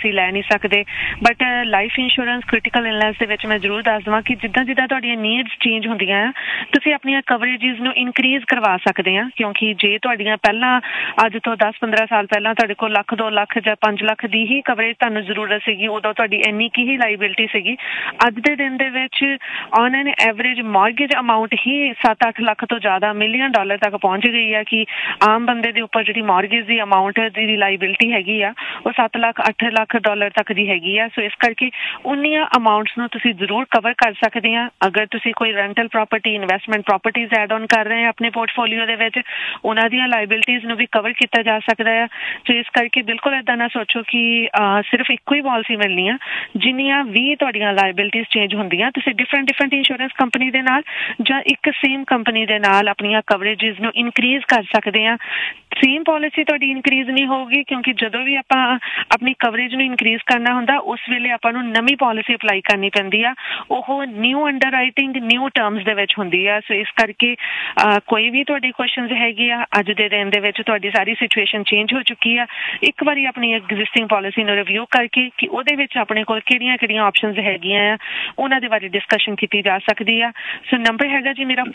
ਸਕਦੇ, but life insurance critical illness ਦੇ ਵਿੱਚ ਮੈਂ ਜ਼ਰੂਰ ਦੱਸ ਦੇਵਾਂ ਕਿ ਜਿੱਦਾਂ ਤੁਹਾਡੀਆਂ ਨੀਡਸ ਚੇਂਜ ਹੁੰਦੀਆਂ ਆ, ਤੁਸੀਂ ਆਪਣੀਆਂ ਕਵਰੇਜਿਸ ਨੂੰ ਇਨਕਰੀਜ਼ ਕਰਵਾ ਸਕਦੇ ਆ, ਕਿਉਂਕਿ ਜੇ ਤੁਹਾਡੀਆਂ ਪਹਿਲਾਂ ਅੱਜ ਤੋਂ 10-15 ਸਾਲ ਪਹਿਲਾਂ ਤੁਹਾਡੇ ਕੋਲ ਲੱਖ 2 ਲੱਖ ਜਾਂ 5 ਲੱਖ ਦੀ ਹੀ ਕਵਰੇਜ ਤੁਹਾਨੂੰ ਜ਼ਰੂਰਤ ਸੀਗੀ, ਉਦੋਂ ਤੁਹਾਡੀ ਇੰਨੀ ਕੀ ਹੀ ਲਾਇਬਿਲਿਟੀ ਸੀਗੀ, ਅੱਜ ਦੇ ਦਿਨ ਦੇ ਵਿੱਚ on N average mortgage amount ਹੀ 7-8 ਲੱਖ ਤੋਂ ਜ਼ਿਆਦਾ $1 ਮਿਲੀਅਨ ਤੱਕ ਪਹੁੰਚ ਗਈ ਹੈ ਕਿ ਆਮ ਬੰਦੇ ਦੇ ਉੱਪਰ ਜਿਹੜੀ ਮਾਰਗੇਜ ਦੀ ਅਮਾਊਂਟ ਦੀ ਲਾਇਬਿਲਿਟੀ ਹੈਗੀ ਆ ਉਹ 7 ਲੱਖ 8 ਲੱਖ ਡਾਲਰ ਤੱਕ ਦੀ ਹੈਗੀ ਆ। ਸੋ ਇਸ ਕਰਕੇ ਉਨੀਆਂ ਅਮਾਊਂਟਸ ਨੂੰ ਤੁਸੀਂ ਜ਼ਰੂਰ ਕਵਰ ਕਰ ਸਕਦੇ ਆ। ਅਗਰ ਤੁਸੀਂ ਕੋਈ rental property investment properties add on ਕਰ ਰਹੇ ਆ ਆਪਣੇ ਪੋਰਟਫੋਲੀਓ ਦੇ ਵਿੱਚ, ਉਹਨਾਂ ਦੀਆਂ ਲਾਇਬਿਲਿਟੀਜ਼ ਨੂੰ ਵੀ ਕਵਰ ਕੀਤਾ ਜਾ ਸਕਦਾ ਹੈ। ਸੋ ਇਸ ਕਰਕੇ ਬਿਲਕੁਲ ਏਦਾਂ ਨਾ ਸੋਚੋ ਕਿ ਸਿਰਫ ਇੱਕੋ ਹੀ ਪਾਲਿਸੀ ਮਿਲਣੀ ਆ। ਜਿੰਨੀਆਂ ਵੀ ਤੁਹਾਡੀਆਂ ਲਾਇਬਿਲਿਟੀਜ਼ ਚੇਂਜ ਹੁੰਦੀਆਂ, ਤੁਸੀਂ ਡਿਫਰੈਂਟ ਇੰਸ਼ੋਰੈਂਸ ਕੰਪਨੀ ਦੇ ਨਾਲ ਜਾਂ ਇੱਕ ਸੇਮ ਕੰਪਨੀ ਦੇ ਨਾਲ ਆਪਣੀਆਂ ਕਵਰੇਜਿਸ ਨੂੰ ਇਨਕਰੀਜ਼ ਕਰ ਸਕਦੇ ਆ। ਸੇਮ ਪਾਲਿਸੀ ਤੁਹਾਡੀ ਇਨਕਰੀਜ਼ ਨਹੀਂ ਹੋਊਗੀ, ਕਿਉਂਕਿ ਜਦੋਂ ਵੀ ਆਪਾਂ ਆਪਣੀ ਕਵਰੇਜ ਨੂੰ ਇਨਕਰੀਜ਼ ਕਰਨਾ ਹੁੰਦਾ ਉਸ ਵੇਲੇ ਆਪਾਂ ਨੂੰ ਨਵੀਂ ਪਾਲਿਸੀ ਅਪਲਾਈ ਕਰਨੀ ਪੈਂਦੀ ਆ। ਉਹ ਨਿਊ ਅੰਡਰਰਾਈਟਿੰਗ ਨਿਊ ਟਰਮਸ ਦੇ ਵਿੱਚ ਹੁੰਦੀ ਆ। ਸੋ ਇਸ ਕਰਕੇ ਕੋਈ ਵੀ ਤੁਹਾਡੀ ਕੁਐਸਚਨਸ ਹੈਗੀ ਆ, ਅੱਜ ਦੇ ਦਿਨ ਦੇ ਵਿੱਚ ਤੁਹਾਡੀ ਸਾਰੀ ਸਿਚੁਏਸ਼ਨ ਚੇਂਜ ਹੋ ਚੁੱਕੀ ਆ। ਇੱਕ ਵਾਰੀ ਆਪਣੀ ਐਗਜ਼ਿਸਟਿੰਗ ਪਾਲਿਸੀ ਨੂੰ ਰਿਵਿਊ ਕਰਕੇ ਕਿ ਉਹਦੇ ਵਿੱਚ ਆਪਣੇ ਕੋਲ ਕਿਹੜੀਆਂ ਆਪਸ਼ਨਸ ਹੈਗੀਆਂ ਆ, ਉਹਨਾਂ ਦੇ ਬਾਰੇ ਡਿਸਕਸ਼ਨ ਕੀਤੀ ਜਾ ਸਕਦੀ ਆ। ਸੋ ਨੰਬਰ ਹੈਗਾ ਜੀ ਮੇਰਾ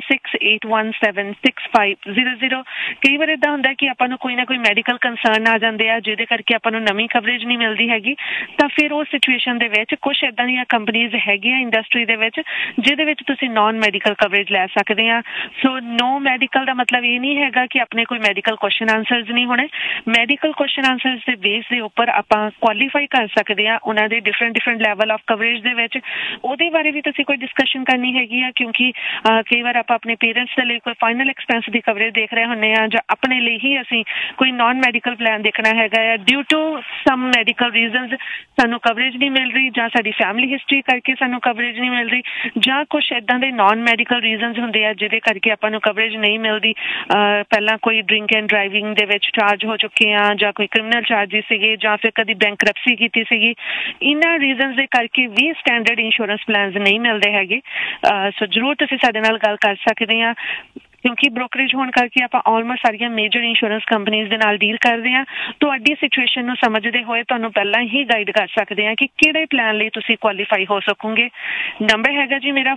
4168176500। ਕਈ ਵਾਰ ਏਦਾਂ ਹੁੰਦਾ ਕਿ ਆਪਾਂ ਨੂੰ ਕੋਈ ਨਾ ਕੋਈ ਮੈਡੀਕਲ ਕੰਸਰਨ ਆ ਜਾਂਦੇ ਆ ਜਿਹਦੇ ਕਰਕੇ ਆਪਾਂ ਨੂੰ ਨਵੀਂ ਕਵਰੇਜ ਨਹੀਂ ਮਿਲਦੀ ਹੈਗੀ, ਤਾਂ ਫਿਰ ਉਸ ਸਿਚੁਏਸ਼ਨ ਦੇ ਵਿੱਚ ਕੁਝ ਏਦਾਂ ਦੀਆਂ ਕੰਪਨੀਜ਼ ਹੈਗੀਆਂ ਇੰਡਸਟਰੀ ਦੇ ਵਿੱਚ ਜਿਹਦੇ ਵਿੱਚ ਤੁਸੀਂ ਨਾਨ ਮੈਡੀਕਲ ਕਵਰੇਜ ਲੈ ਸਕਦੇ ਆ। ਸੋ ਨੋ ਮੈਡੀਕਲ ਦਾ ਮਤਲਬ ਇਹ ਨਹੀਂ ਹੈਗਾ ਕਿ ਆਪਣੇ ਕੋਈ ਮੈਡੀਕਲ ਕੁਐਸਚਨ ਆਨਸਰਸ ਨਹੀਂ ਹੋਣੇ। ਮੈਡੀਕਲ ਕੁਐਸਚਨ ਆਨਸਰਸ ਦੇ ਬੇਸ ਦੇ ਉੱਪਰ ਆਪਾਂ ਕੁਆਲੀਫਾਈ ਕਰ ਸਕਦੇ ਆ ਉਹਨਾਂ ਦੇ ਡਿਫਰੈਂਟ ਲੈਵਲ ਆਫ ਕਵਰੇਜ ਦੇ ਵਿੱਚ। ਉਹਦੇ ਬਾਰੇ ਵੀ ਤੁਸੀਂ ਕੋਈ ਡਿਸਕਸ਼ਨ ਕਰਨੀ ਹੈਗੀ ਆ, ਕਿਉਂਕਿ ਕਈ ਵਾਰ ਆਪਾਂ ਆਪਣੇ ਪੇਰੈਂਟਸ ਦੇ ਲਈ ਕੋਈ ਫਾਈਨਲ ਐਕਸਪੈਂਸ ਦੀ ਕਵਰੇਜ ਦੇਖ ਰਹੇ ਹੁੰਦੇ ਆ, ਜਾਂ ਆਪਣੇ ਲਈ ਹੀ ਅਸੀਂ ਕੋਈ ਨਾਨ ਮੈਡੀਕਲ ਪਲਾਨ ਦੇਖਣਾ ਹੈਗਾ ਆ। Due to sum medical reasons ਸਾਨੂੰ ਕਵਰੇਜ ਨਹੀਂ ਮਿਲ ਰਹੀ, ਜਾਂ ਸਾਡੀ ਫੈਮਿਲੀ ਹਿਸਟਰੀ ਕਰਕੇ ਸਾਨੂੰ ਕਵਰੇਜ ਨਹੀਂ ਮਿਲ ਰਹੀ, ਜਾਂ ਕੁਛ ਏਦਾਂ ਦੇ ਨਾਨ ਮੈਡੀਕਲ ਰੀਜ਼ਨਸ ਹੁੰਦੇ ਆ ਜਿਹਦੇ ਕਰਕੇ ਆਪਾਂ ਨੂੰ ਕਵਰੇਜ ਨਹੀਂ ਮਿਲਦੀ। ਪਹਿਲਾਂ ਕੋਈ ਡਰਿੰਕ ਐਂਡ ਡਰਾਈਵਿੰਗ ਦੇ ਵਿੱਚ ਚਾਰਜ ਹੋ ਚੁੱਕੇ ਆ, ਜਾਂ ਕੋਈ ਕ੍ਰਿਮੀਨਲ ਚਾਰਜਿਸ ਸੀਗੇ, ਜਾਂ ਫਿਰ ਕਦੀ ਬੈਂਕਰਪਸੀ ਕੀਤੀ ਸੀਗੀ। ਇਹਨਾਂ ਰੀਜ਼ਨਸ ਦੇ ਕਰਕੇ ਵੀ ਸਟੈਂਡਰਡ ਇੰਸ਼ੋਰੈਂਸ ਪਲਾਨਸ ਨਹੀਂ ਮਿਲਦੇ ਹੈਗੇ। ਸੋ ਜ਼ਰੂਰ ਤੁਸੀਂ ਸਾਡੇ ਨਾਲ ਗੱਲ ਕਰ ਸਕਦੇ ਆ, ਕਿਉਂਕਿ ਬ੍ਰੋਕਰੇਜ ਹੋਣ ਕਰਕੇ ਆਪਾਂ ਆਲਮੋਸਟ ਸਾਰੀਆਂ ਮੇਜਰ ਇੰਸ਼ੋਰੈਂਸ ਕੰਪਨੀਜ਼ ਦੇ ਨਾਲ ਡੀਲ ਕਰਦੇ ਆ। ਤੁਹਾਡੀ ਸਿਚੁਏਸ਼ਨ ਨੂੰ ਸਮਝਦੇ ਹੋਏ ਤੁਹਾਨੂੰ ਪਹਿਲਾਂ ਹੀ ਗਾਈਡ ਕਰ ਸਕਦੇ ਆ ਕਿ ਕਿਹੜੇ ਪਲਾਨ ਲਈ ਤੁਸੀਂ ਕੁਆਲੀਫਾਈ ਹੋ ਸਕੋਗੇ। ਨੰਬਰ ਹੈਗਾ ਜੀ ਮੇਰਾ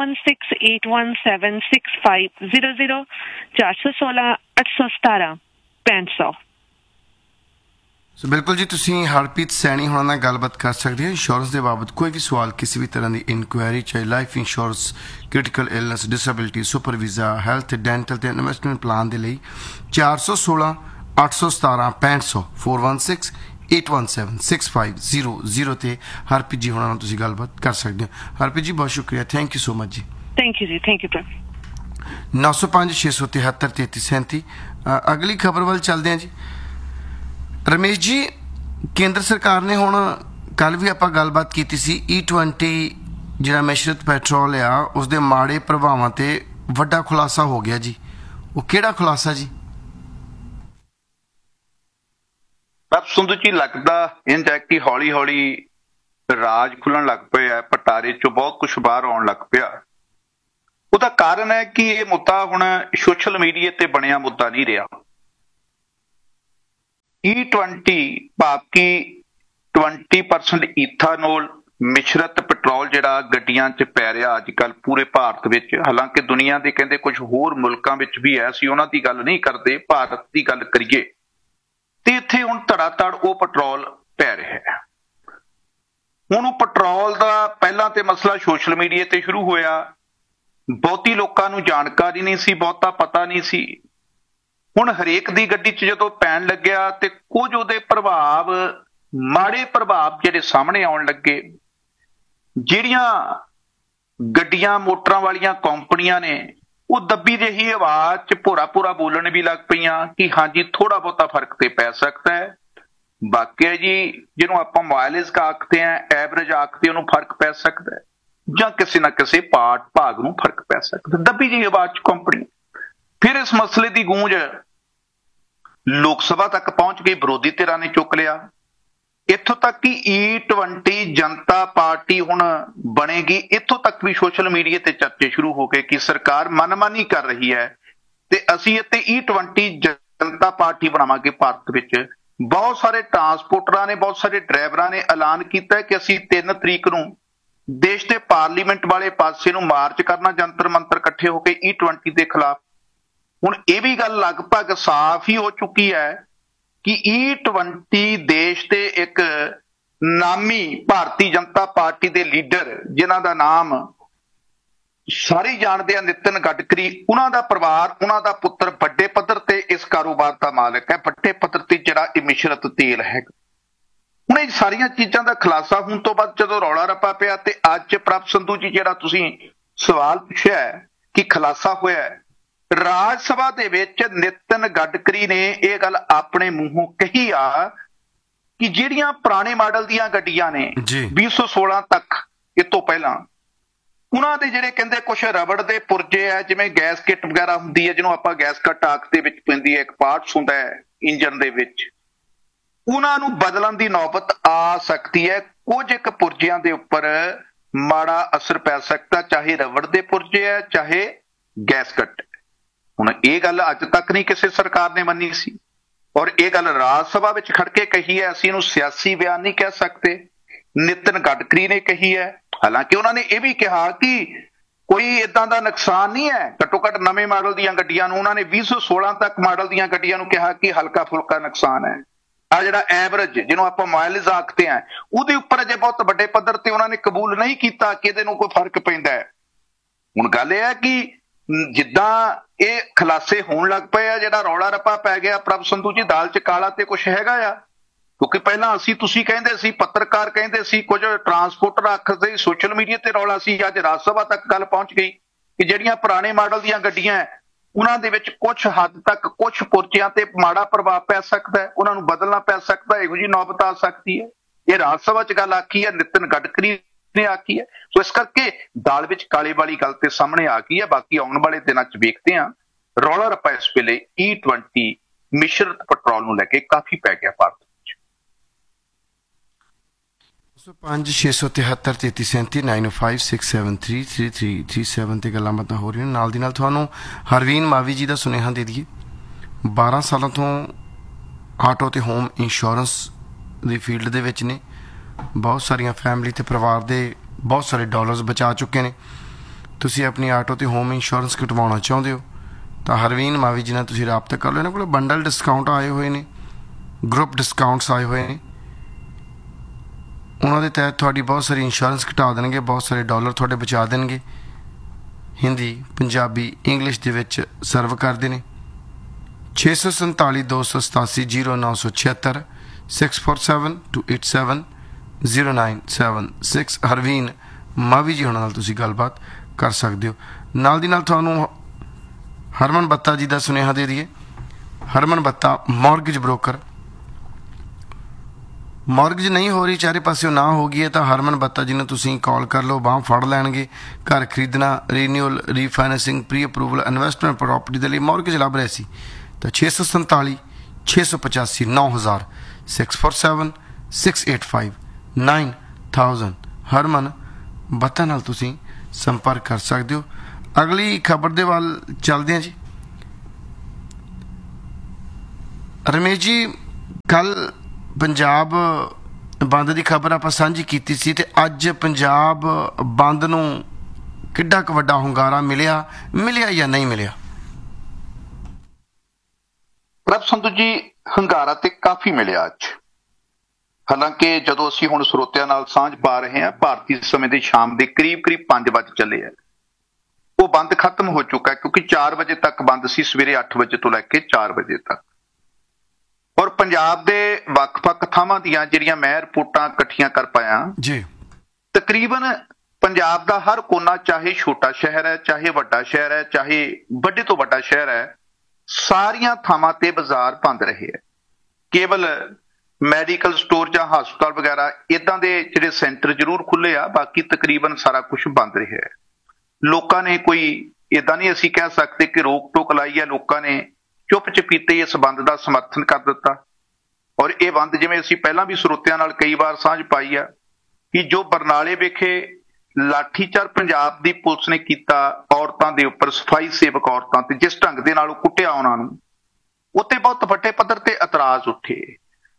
4168176500 416-817-6500। ਸੋ ਬਿਲਕੁਲ ਜੀ, ਤੁਸੀਂ ਹਰਪ੍ਰੀਤ ਸੈਣੀ ਹੋਣਾ ਨਾਲ ਗੱਲਬਾਤ ਕਰ ਸਕਦੇ ਹੋ ਇੰਸ਼ੋਰੈਂਸ ਦੇ ਬਾਬਤ। ਕੋਈ ਵੀ ਸਵਾਲ, ਕਿਸੇ ਵੀ ਤਰ੍ਹਾਂ ਦੀ ਇਨਕੁਆਇਰੀ, ਚਾਹੇ life insurance, critical illness, disability, super visa, health, dental ਤੇ ਇਨਵੈਸਟਮੈਂਟ ਪਲਾਨ ਦੇ ਲਈ 416-817-6500 416-817-6500 ਤੇ ਹਰਪ੍ਰੀਤ ਜੀ ਹੋਣਾ ਨਾਲ ਤੁਸੀਂ ਗੱਲਬਾਤ ਕਰ ਸਕਦੇ ਹੋ। ਹਰਪ੍ਰੀਤ ਜੀ ਬਹੁਤ ਸ਼ੁਕਰੀਆ, ਥੈਂਕ ਯੂ ਸੋ ਮਚ ਜੀ। ਥੈਂਕ ਯੂ ਜੀ, ਥੈਂਕ ਯੂ। 905-673-3337। ਅਗਲੀ ਖਬਰ ਵੱਲ ਚੱਲਦੇ ਹਾਂ ਜੀ। ਰਮੇਸ਼ ਜੀ, ਕੇਂਦਰ ਸਰਕਾਰ ਨੇ ਹੁਣ ਕੱਲ ਵੀ ਆਪਾਂ ਗੱਲਬਾਤ ਕੀਤੀ ਸੀ, E20 ਜਿਹੜਾ ਮਿਸ਼ਰਤ ਪੈਟਰੋਲ ਆ ਉਸਦੇ ਮਾੜੇ ਪ੍ਰਭਾਵਾਂ ਤੇ ਵੱਡਾ ਖੁਲਾਸਾ ਹੋ ਗਿਆ ਜੀ। ਉਹ ਕਿਹੜਾ ਖੁਲਾਸਾ ਜੀ? ਸੰਧੂ ਜੀ, ਲੱਗਦਾ ਇੰਝ ਹੈ ਕਿ ਹੌਲੀ ਹੌਲੀ ਰਾਜ ਖੁੱਲਣ ਲੱਗ ਪਿਆ, ਪਟਾਰੇ ਚੋਂ ਬਹੁਤ ਕੁਝ ਬਾਹਰ ਆਉਣ ਲੱਗ ਪਿਆ। ਉਹਦਾ ਕਾਰਨ ਹੈ ਕਿ ਇਹ ਮੁੱਦਾ ਹੁਣ ਸੋਸ਼ਲ ਮੀਡੀਆ ਤੇ ਬਣਿਆ ਮੁੱਦਾ ਨਹੀਂ ਰਿਹਾ। E20 ਭਾਵ ਕਿ 20% ਈਥਾਨੋਲ ਮਿਸ਼ਰਤ ਪੈਟਰੋਲ ਜਿਹੜਾ ਗੱਡੀਆਂ 'ਚ ਪੈ ਰਿਹਾ ਅੱਜ ਕੱਲ੍ਹ ਪੂਰੇ ਭਾਰਤ ਵਿੱਚ, ਹਾਲਾਂਕਿ ਦੁਨੀਆ ਦੇ ਕਹਿੰਦੇ ਕੁਝ ਹੋਰ ਮੁਲਕਾਂ ਵਿੱਚ ਵੀ ਹੈ, ਅਸੀਂ ਉਹਨਾਂ ਦੀ ਗੱਲ ਨਹੀਂ ਕਰਦੇ, ਭਾਰਤ ਦੀ ਗੱਲ ਕਰੀਏ ਤੇ ਇੱਥੇ ਹੁਣ ਧੜਾਧੜ ਉਹ ਪੈਟਰੋਲ ਪੈ ਰਿਹਾ ਹੈ। ਹੁਣ ਉਹ ਪੈਟਰੋਲ ਦਾ ਪਹਿਲਾਂ ਤੇ ਮਸਲਾ ਸੋਸ਼ਲ ਮੀਡੀਆ ਤੇ ਸ਼ੁਰੂ ਹੋਇਆ, ਬਹੁਤੀ ਲੋਕਾਂ ਨੂੰ ਜਾਣਕਾਰੀ ਨਹੀਂ ਸੀ, ਬਹੁਤਾ ਪਤਾ ਨਹੀਂ ਸੀ। ਹੁਣ ਹਰੇਕ ਦੀ ਗੱਡੀ 'ਚ ਜਦੋਂ ਪੈਣ ਲੱਗਿਆ ਤੇ ਕੁਝ ਉਹਦੇ ਪ੍ਰਭਾਵ, ਮਾੜੇ ਪ੍ਰਭਾਵ ਜਿਹੜੇ ਸਾਹਮਣੇ ਆਉਣ ਲੱਗੇ। ਜਿਹੜੀਆਂ ਗੱਡੀਆਂ ਮੋਟਰਾਂ ਵਾਲੀਆਂ ਕੰਪਨੀਆਂ ਨੇ ਉਹ ਦੱਬੀ ਜਿਹੀ ਆਵਾਜ਼ 'ਚ ਭੋਰਾ ਬੋਲਣ ਵੀ ਲੱਗ ਪਈਆਂ ਕਿ ਹਾਂਜੀ ਥੋੜਾ ਬਹੁਤਾ ਫਰਕ ਤੇ ਪੈ ਸਕਦਾ ਹੈ। ਬਾਕੀ ਜੀ ਜਿਹਨੂੰ ਆਪਾਂ ਮਾਈਲੇਜ ਆਖਦੇ ਆ, ਐਵਰੇਜ ਆਖਦੇ, ਉਹਨੂੰ ਫਰਕ ਪੈ ਸਕਦਾ ਹੈ, ਜਾਂ ਕਿਸੇ ਨਾ ਕਿਸੇ ਭਾਗ ਨੂੰ ਫਰਕ ਪੈ ਸਕਦਾ। ਦੱਬੀ ਜਿਹੀ ਆਵਾਜ਼ 'ਚ ਕੰਪਨੀ। ਫਿਰ ਇਸ ਮਸਲੇ ਦੀ ਗੂੰਜ ਲੋਕ ਸਭਾ ਤੱਕ ਪਹੁੰਚ ਗਈ, ਵਿਰੋਧੀ ਧਿਰਾਂ ਨੇ ਚੁੱਕ ਲਿਆ। ਇੱਥੋਂ ਤੱਕ ਕਿ E20 ਜਨਤਾ ਪਾਰਟੀ ਹੁਣ ਬਣੇਗੀ, ਇੱਥੋਂ ਤੱਕ ਵੀ ਸੋਸ਼ਲ ਮੀਡੀਆ ਤੇ ਚਰਚੇ ਸ਼ੁਰੂ ਹੋ ਗਏ ਕਿ ਸਰਕਾਰ ਮਨਮਾਨੀ ਕਰ ਰਹੀ ਹੈ ਤੇ ਅਸੀਂ ਇੱਥੇ E20 ਜਨਤਾ ਪਾਰਟੀ ਬਣਾਵਾਂਗੇ ਭਾਰਤ ਵਿੱਚ, ਬਹੁਤ ਸਾਰੇ ਟਰਾਂਸਪੋਰਟਰਾਂ ਨੇ, ਬਹੁਤ ਸਾਰੇ ਡਰਾਈਵਰਾਂ ਨੇ ਐਲਾਨ ਕੀਤਾ ਕਿ ਅਸੀਂ 3 ਤਰੀਕ ਨੂੰ ਦੇਸ਼ ਦੇ ਪਾਰਲੀਮੈਂਟ ਵਾਲੇ ਪਾਸੇ ਨੂੰ ਮਾਰਚ ਕਰਨਾ, ਜੰਤਰ ਮੰਤਰ ਇਕੱਠੇ ਹੋ ਕੇ E20 ਦੇ ਖਿਲਾਫ। ਹੁਣ ਇਹ ਵੀ ਗੱਲ ਲਗਭਗ ਸਾਫ਼ ਹੀ ਹੋ ਚੁੱਕੀ ਹੈ ਕਿ E20 ਦੇਸ਼ ਦੇ ਇੱਕ ਨਾਮੀ ਭਾਰਤੀ ਜਨਤਾ ਪਾਰਟੀ ਦੇ ਲੀਡਰ, ਜਿਨ੍ਹਾਂ ਦਾ ਨਾਮ ਸਾਰੇ ਜਾਣਦੇ ਆ, ਨਿਤਿਨ ਗਡਕਰੀ, ਉਹਨਾਂ ਦਾ ਪਰਿਵਾਰ, ਉਹਨਾਂ ਦਾ ਪੁੱਤਰ ਵੱਡੇ ਪੱਧਰ ਤੇ ਇਸ ਕਾਰੋਬਾਰ ਦਾ ਮਾਲਕ ਹੈ, ਵੱਡੇ ਪੱਧਰ ਤੇ ਜਿਹੜਾ ਇਹ ਮਿਸ਼ਰਤ ਤੇਲ ਹੈ। ਹੁਣ ਇਹ ਸਾਰੀਆਂ ਚੀਜ਼ਾਂ ਦਾ ਖੁਲਾਸਾ ਹੋਣ ਤੋਂ ਬਾਅਦ ਜਦੋਂ ਰੌਲਾ ਰੱਪਾ ਪਿਆ ਤੇ ਅੱਜ ਪ੍ਰਭ ਸੰਧੂ ਜੀ, ਜਿਹੜਾ ਤੁਸੀਂ ਸਵਾਲ ਪੁੱਛਿਆ ਹੈ ਕਿ ਖੁਲਾਸਾ ਹੋਇਆ ਹੈ, ਰਾਜ ਸਭਾ ਦੇ ਵਿੱਚ ਨਿਤਿਨ ਗਡਕਰੀ ਨੇ ਇਹ ਗੱਲ ਆਪਣੇ ਮੂੰਹੋਂ ਕਹੀ ਆ ਕਿ ਜਿਹੜੀਆਂ ਪੁਰਾਣੇ ਮਾਡਲ ਦੀਆਂ ਗੱਡੀਆਂ ਨੇ 2016 ਤੱਕ, ਇਹ ਤੋਂ ਪਹਿਲਾਂ, ਉਹਨਾਂ ਦੇ ਜਿਹੜੇ ਕਹਿੰਦੇ ਕੁਝ ਰਬੜ ਦੇ ਪੁਰਜੇ ਆ, ਜਿਵੇਂ ਗੈਸ ਕਿਟ ਵਗੈਰਾ ਹੁੰਦੀ ਹੈ, ਜਿਹਨੂੰ ਆਪਾਂ ਗੈਸ ਟਾਕ ਦੇ ਵਿੱਚ ਪੈਂਦੀ ਹੈ, ਇੱਕ ਪਾਰਟਸ ਹੁੰਦਾ ਹੈ ਇੰਜਨ ਦੇ ਵਿੱਚ, ਉਹਨਾਂ ਨੂੰ ਬਦਲਣ ਦੀ ਨੌਬਤ ਆ ਸਕਦੀ ਹੈ। ਕੁਝ ਇੱਕ ਪੁਰਜਿਆਂ ਦੇ ਉੱਪਰ ਮਾੜਾ ਅਸਰ ਪੈ ਸਕਦਾ, ਚਾਹੇ ਰਬੜ ਦੇ ਪੁਰਜੇ ਹੈ, ਚਾਹੇ ਗੈਸ ਕੱਟ। ਹੁਣ ਇਹ ਗੱਲ ਅੱਜ ਤੱਕ ਨਹੀਂ ਕਿਸੇ ਸਰਕਾਰ ਨੇ ਮੰਨੀ ਸੀ, ਔਰ ਇਹ ਗੱਲ ਰਾਜ ਸਭਾ ਵਿੱਚ ਖੜ ਕੇ ਕਹੀ ਹੈ। ਅਸੀਂ ਇਹਨੂੰ ਸਿਆਸੀ ਬਿਆਨ ਨਹੀਂ ਕਹਿ ਸਕਦੇ, ਨਿਤਿਨ ਗਡਕਰੀ ਨੇ ਕਹੀ ਹੈ। ਹਾਲਾਂਕਿ ਉਹਨਾਂ ਨੇ ਇਹ ਵੀ ਕਿਹਾ ਕਿ ਕੋਈ ਏਦਾਂ ਦਾ ਨੁਕਸਾਨ ਨਹੀਂ ਹੈ, ਘੱਟੋ ਘੱਟ ਨਵੇਂ ਮਾਡਲ ਦੀਆਂ ਗੱਡੀਆਂ ਨੂੰ, ਉਹਨਾਂ ਨੇ 2016 ਤੱਕ ਮਾਡਲ ਦੀਆਂ ਗੱਡੀਆਂ ਨੂੰ ਕਿਹਾ ਕਿ ਹਲਕਾ ਫੁਲਕਾ ਨੁਕਸਾਨ ਹੈ। ਆ ਜਿਹੜਾ ਐਵਰੇਜ, ਜਿਹਨੂੰ ਆਪਾਂ ਮਾਈਲੇਜ ਆਖਦੇ ਆ, ਉਹਦੇ ਉੱਪਰ ਅਜੇ ਬਹੁਤ ਵੱਡੇ ਪੱਧਰ ਤੇ ਉਹਨਾਂ ਨੇ ਕਬੂਲ ਨਹੀਂ ਕੀਤਾ ਕਿ ਇਹਦੇ ਨੂੰ ਕੋਈ ਫਰਕ ਪੈਂਦਾ ਹੈ। ਹੁਣ ਗੱਲ ਇਹ ਹੈ ਕਿ ਜਿੱਦਾਂ ਇਹ ਖੁਲਾਸੇ ਹੋਣ ਲੱਗ ਪਏ ਆ, ਜਿਹੜਾ ਰੌਲਾ ਰੱਪਾ ਪੈ ਗਿਆ, ਪ੍ਰਭ ਸੰਧੂ ਜੀ, ਦਾਲ ਚ ਕਾਲਾ ਤੇ ਕੁਛ ਹੈਗਾ ਆ। ਕਿਉਂਕਿ ਪਹਿਲਾਂ ਤੁਸੀਂ ਕਹਿੰਦੇ ਸੀ, ਪੱਤਰਕਾਰ ਕਹਿੰਦੇ ਸੀ, ਕੁਝ ਟਰਾਂਸਪੋਰਟਰ ਆਖਦੇ, ਸੋਸ਼ਲ ਮੀਡੀਆ ਤੇ ਰੌਲਾ ਸੀ, ਅੱਜ ਰਾਜ ਸਭਾ ਤੱਕ ਗੱਲ ਪਹੁੰਚ ਗਈ ਕਿ ਜਿਹੜੀਆਂ ਪੁਰਾਣੇ ਮਾਡਲ ਦੀਆਂ ਗੱਡੀਆਂ, ਉਹਨਾਂ ਦੇ ਵਿੱਚ ਕੁਝ ਹੱਦ ਤੱਕ ਕੁਝ ਪੁਰਜਿਆਂ ਤੇ ਮਾੜਾ ਪ੍ਰਭਾਵ ਪੈ ਸਕਦਾ ਹੈ, ਉਹਨਾਂ ਨੂੰ ਬਦਲਣਾ ਪੈ ਸਕਦਾ, ਇਹੋ ਜਿਹੀ ਨੌਬਤ ਆ ਸਕਦੀ ਹੈ। ਇਹ ਰਾਜ ਸਭਾ 'ਚ ਗੱਲ ਆਖੀ ਹੈ, ਨਿਤਿਨ ਗਡਕਰੀ ਨੇ ਆਖੀ ਹੈ। ਸੋ ਇਸ ਕਰਕੇ ਦਾਲ ਵਿੱਚ ਕਾਲੇ ਵਾਲੀ ਗੱਲ ਤੇ ਸਾਹਮਣੇ ਆ ਗਈ ਹੈ। ਬਾਕੀ ਆਉਣ ਵਾਲੇ ਦਿਨਾਂ 'ਚ ਵੇਖਦੇ ਹਾਂ। ਰੌਲਾ ਰੱਪਾ ਇਸ ਵੇਲੇ E20 ਮਿਸ਼ਰਤ ਪੈਟਰੋਲ ਨੂੰ ਲੈ ਕੇ ਕਾਫੀ ਪੈ ਗਿਆ ਭਾਰਤ। 5 673 3337 9056733337 ਤੇ ਗੱਲਾਂ ਬਾਤਾਂ ਹੋ ਰਹੀਆਂ ਨੇ। ਨਾਲ ਦੀ ਨਾਲ ਤੁਹਾਨੂੰ ਹਰਵੀਨ ਮਾਵੀ ਜੀ ਦਾ ਸੁਨੇਹਾ ਦੇ ਦਈਏ। 12 ਸਾਲਾਂ ਤੋਂ ਆਟੋ ਤੇ ਹੋਮ ਇੰਸ਼ੋਰੈਂਸ ਦੀ ਫੀਲਡ ਦੇ ਵਿੱਚ ਨੇ। ਬਹੁਤ ਸਾਰੀਆਂ ਫੈਮਿਲੀ ਤੇ ਪਰਿਵਾਰ ਦੇ ਬਹੁਤ ਸਾਰੇ ਡਾਲਰਸ ਬਚਾ ਚੁੱਕੇ ਨੇ। ਤੁਸੀਂ ਆਪਣੀ ਆਟੋ ਤੇ ਹੋਮ ਇੰਸ਼ੋਰੈਂਸ ਕਟਵਾਉਣਾ ਚਾਹੁੰਦੇ ਹੋ ਤਾਂ ਹਰਵੀਨ ਮਾਵੀ ਜੀ ਨਾਲ ਤੁਸੀਂ ਰਾਬਤਾ ਕਰ ਲਓ। ਇਹਨਾਂ ਕੋਲ ਬੰਡਲ ਡਿਸਕਾਊਂਟ ਆਏ ਹੋਏ ਨੇ, ਗਰੁੱਪ ਡਿਸਕਾਊਂਟਸ ਆਏ ਹੋਏ ਨੇ। ਉਹਨਾਂ ਦੇ ਤਹਿਤ ਤੁਹਾਡੀ ਬਹੁਤ ਸਾਰੀ ਇੰਸ਼ੋਰੈਂਸ ਘਟਾ ਦੇਣਗੇ, ਬਹੁਤ ਸਾਰੇ ਡਾਲਰ ਤੁਹਾਡੇ ਬਚਾ ਦੇਣਗੇ। ਹਿੰਦੀ, ਪੰਜਾਬੀ, ਇੰਗਲਿਸ਼ ਦੇ ਵਿੱਚ ਸਰਵ ਕਰਦੇ ਨੇ। 647 287 0976 647-287-0976 ਹਰਵੀਨ ਮਾਵੀ ਜੀ ਹੋਣਾ ਨਾਲ ਤੁਸੀਂ ਗੱਲਬਾਤ ਕਰ ਸਕਦੇ ਹੋ। ਨਾਲ ਦੀ ਨਾਲ ਤੁਹਾਨੂੰ ਹਰਮਨ ਬੱਤਾ ਜੀ ਦਾ ਸੁਨੇਹਾ ਦੇ ਦਈਏ। ਹਰਮਨ ਬੱਤਾ ਮੌਰਗੇਜ ਬ੍ਰੋਕਰ। ਮੌਰਗੇਜ ਨਹੀਂ ਹੋ ਰਹੀ, ਚਾਰੇ ਪਾਸਿਓਂ ਨਾ ਹੋ ਗਈ ਹੈ ਤਾਂ ਹਰਮਨ ਬੱਤਾ ਜੀ ਨੂੰ ਤੁਸੀਂ ਕਾਲ ਕਰ ਲਓ, ਬਾਂਹ ਫੜ ਲੈਣਗੇ। ਘਰ ਖਰੀਦਣਾ, renewal, ਰੀਫਾਈਨੈਂਸਿੰਗ, pre approval, investment property ਦੇ ਲਈ ਮੌਰਗੇਜ ਲੱਭ ਰਹੇ ਸੀ ਤਾਂ 647 685 9000 647-685-9000 ਹਰਮਨ ਬੱਤਾ ਨਾਲ ਤੁਸੀਂ ਸੰਪਰਕ ਕਰ ਸਕਦੇ ਹੋ। ਅਗਲੀ ਖਬਰ ਦੇ ਵੱਲ ਚੱਲਦੇ ਹਾਂ ਜੀ। ਰਮੇਸ਼ ਜੀ, ਕੱਲ ਪੰਜਾਬ ਬੰਦ ਦੀ ਖਬਰ ਆਪਾਂ ਸਾਂਝੀ ਕੀਤੀ ਸੀ ਤੇ ਅੱਜ ਪੰਜਾਬ ਬੰਦ ਨੂੰ ਕਿੱਡਾ ਕੁ ਵੱਡਾ ਹੁੰਗਾਰਾ ਮਿਲਿਆ ਜਾਂ ਨਹੀਂ ਮਿਲਿਆ? ਪ੍ਰਭ ਸੰਧੂ ਜੀ, ਹੁੰਗਾਰਾ ਤੇ ਕਾਫੀ ਮਿਲਿਆ ਅੱਜ। ਹਾਲਾਂਕਿ ਜਦੋਂ ਅਸੀਂ ਹੁਣ ਸਰੋਤਿਆਂ ਨਾਲ ਸਾਂਝ ਪਾ ਰਹੇ ਹਾਂ, ਭਾਰਤੀ ਸਮੇਂ ਦੇ ਸ਼ਾਮ ਦੇ ਕਰੀਬ 5 ਵਜੇ ਚੱਲੇ ਆ, ਉਹ ਬੰਦ ਖਤਮ ਹੋ ਚੁੱਕਾ ਕਿਉਂਕਿ 4 ਵਜੇ ਤੱਕ ਬੰਦ ਸੀ, ਸਵੇਰੇ 8 ਵਜੇ ਤੋਂ ਲੈ ਕੇ 4 ਵਜੇ ਤੱਕ। ਔਰ ਪੰਜਾਬ ਦੇ ਵੱਖ-ਵੱਖ ਥਾਵਾਂ ਦੀਆਂ ਜਿਹੜੀਆਂ ਮੈਂ ਰਿਪੋਰਟਾਂ ਇਕੱਠੀਆਂ ਕਰ ਪਾਇਆ ਜੀ, ਤਕਰੀਬਨ ਪੰਜਾਬ ਦਾ ਹਰ ਕੋਨਾ, ਚਾਹੇ ਛੋਟਾ ਸ਼ਹਿਰ ਹੈ, ਚਾਹੇ ਵੱਡਾ ਸ਼ਹਿਰ ਹੈ, ਚਾਹੇ ਵੱਡੇ ਤੋਂ ਵੱਡਾ ਸ਼ਹਿਰ ਹੈ, ਸਾਰੀਆਂ ਥਾਵਾਂ ਤੇ ਬਾਜ਼ਾਰ ਬੰਦ ਰਹੇ ਹੈ। ਕੇਵਲ ਮੈਡੀਕਲ ਸਟੋਰ ਜਾਂ ਹਸਪਤਾਲ ਵਗੈਰਾ ਇਦਾਂ ਦੇ ਜਿਹੜੇ ਸੈਂਟਰ ਜ਼ਰੂਰ ਖੁੱਲੇ ਆ, ਬਾਕੀ ਤਕਰੀਬਨ ਸਾਰਾ ਕੁਝ ਬੰਦ ਰਿਹਾ ਹੈ। ਲੋਕਾਂ ਨੇ ਕੋਈ ਇਦਾਂ ਨਹੀਂ ਅਸੀਂ ਕਹਿ ਸਕਦੇ ਕਿ ਰੋਕ ਟੋਕ ਲਾਈ ਹੈ, ਲੋਕਾਂ ਨੇ ਚੁੱਪ ਚਪੀਤੇ ਇਸ ਬੰਦ ਦਾ ਸਮਰਥਨ ਕਰ ਦਿੱਤਾ। ਔਰ ਇਹ ਬੰਦ, ਜਿਵੇਂ ਅਸੀਂ ਪਹਿਲਾਂ ਵੀ ਸਰੋਤਿਆਂ ਨਾਲ ਕਈ ਵਾਰ ਸਾਂਝ ਪਾਈ ਆ ਕਿ ਜੋ ਬਰਨਾਲੇ ਵਿਖੇ ਲਾਠੀਚਾਰਜ ਪੰਜਾਬ ਦੀ ਪੁਲਿਸ ਨੇ ਕੀਤਾ ਔਰਤਾਂ ਦੇ ਉੱਪਰ, ਸਫਾਈ ਸੇਵਕ ਔਰਤਾਂ ਤੇ, ਜਿਸ ਢੰਗ ਦੇ ਨਾਲ ਉਹ ਕੁੱਟਿਆ ਉਹਨਾਂ ਨੂੰ, ਉੱਤੇ ਬਹੁਤ ਵੱਡੇ ਪੱਧਰ ਤੇ ਇਤਰਾਜ਼ ਉੱਠੇ।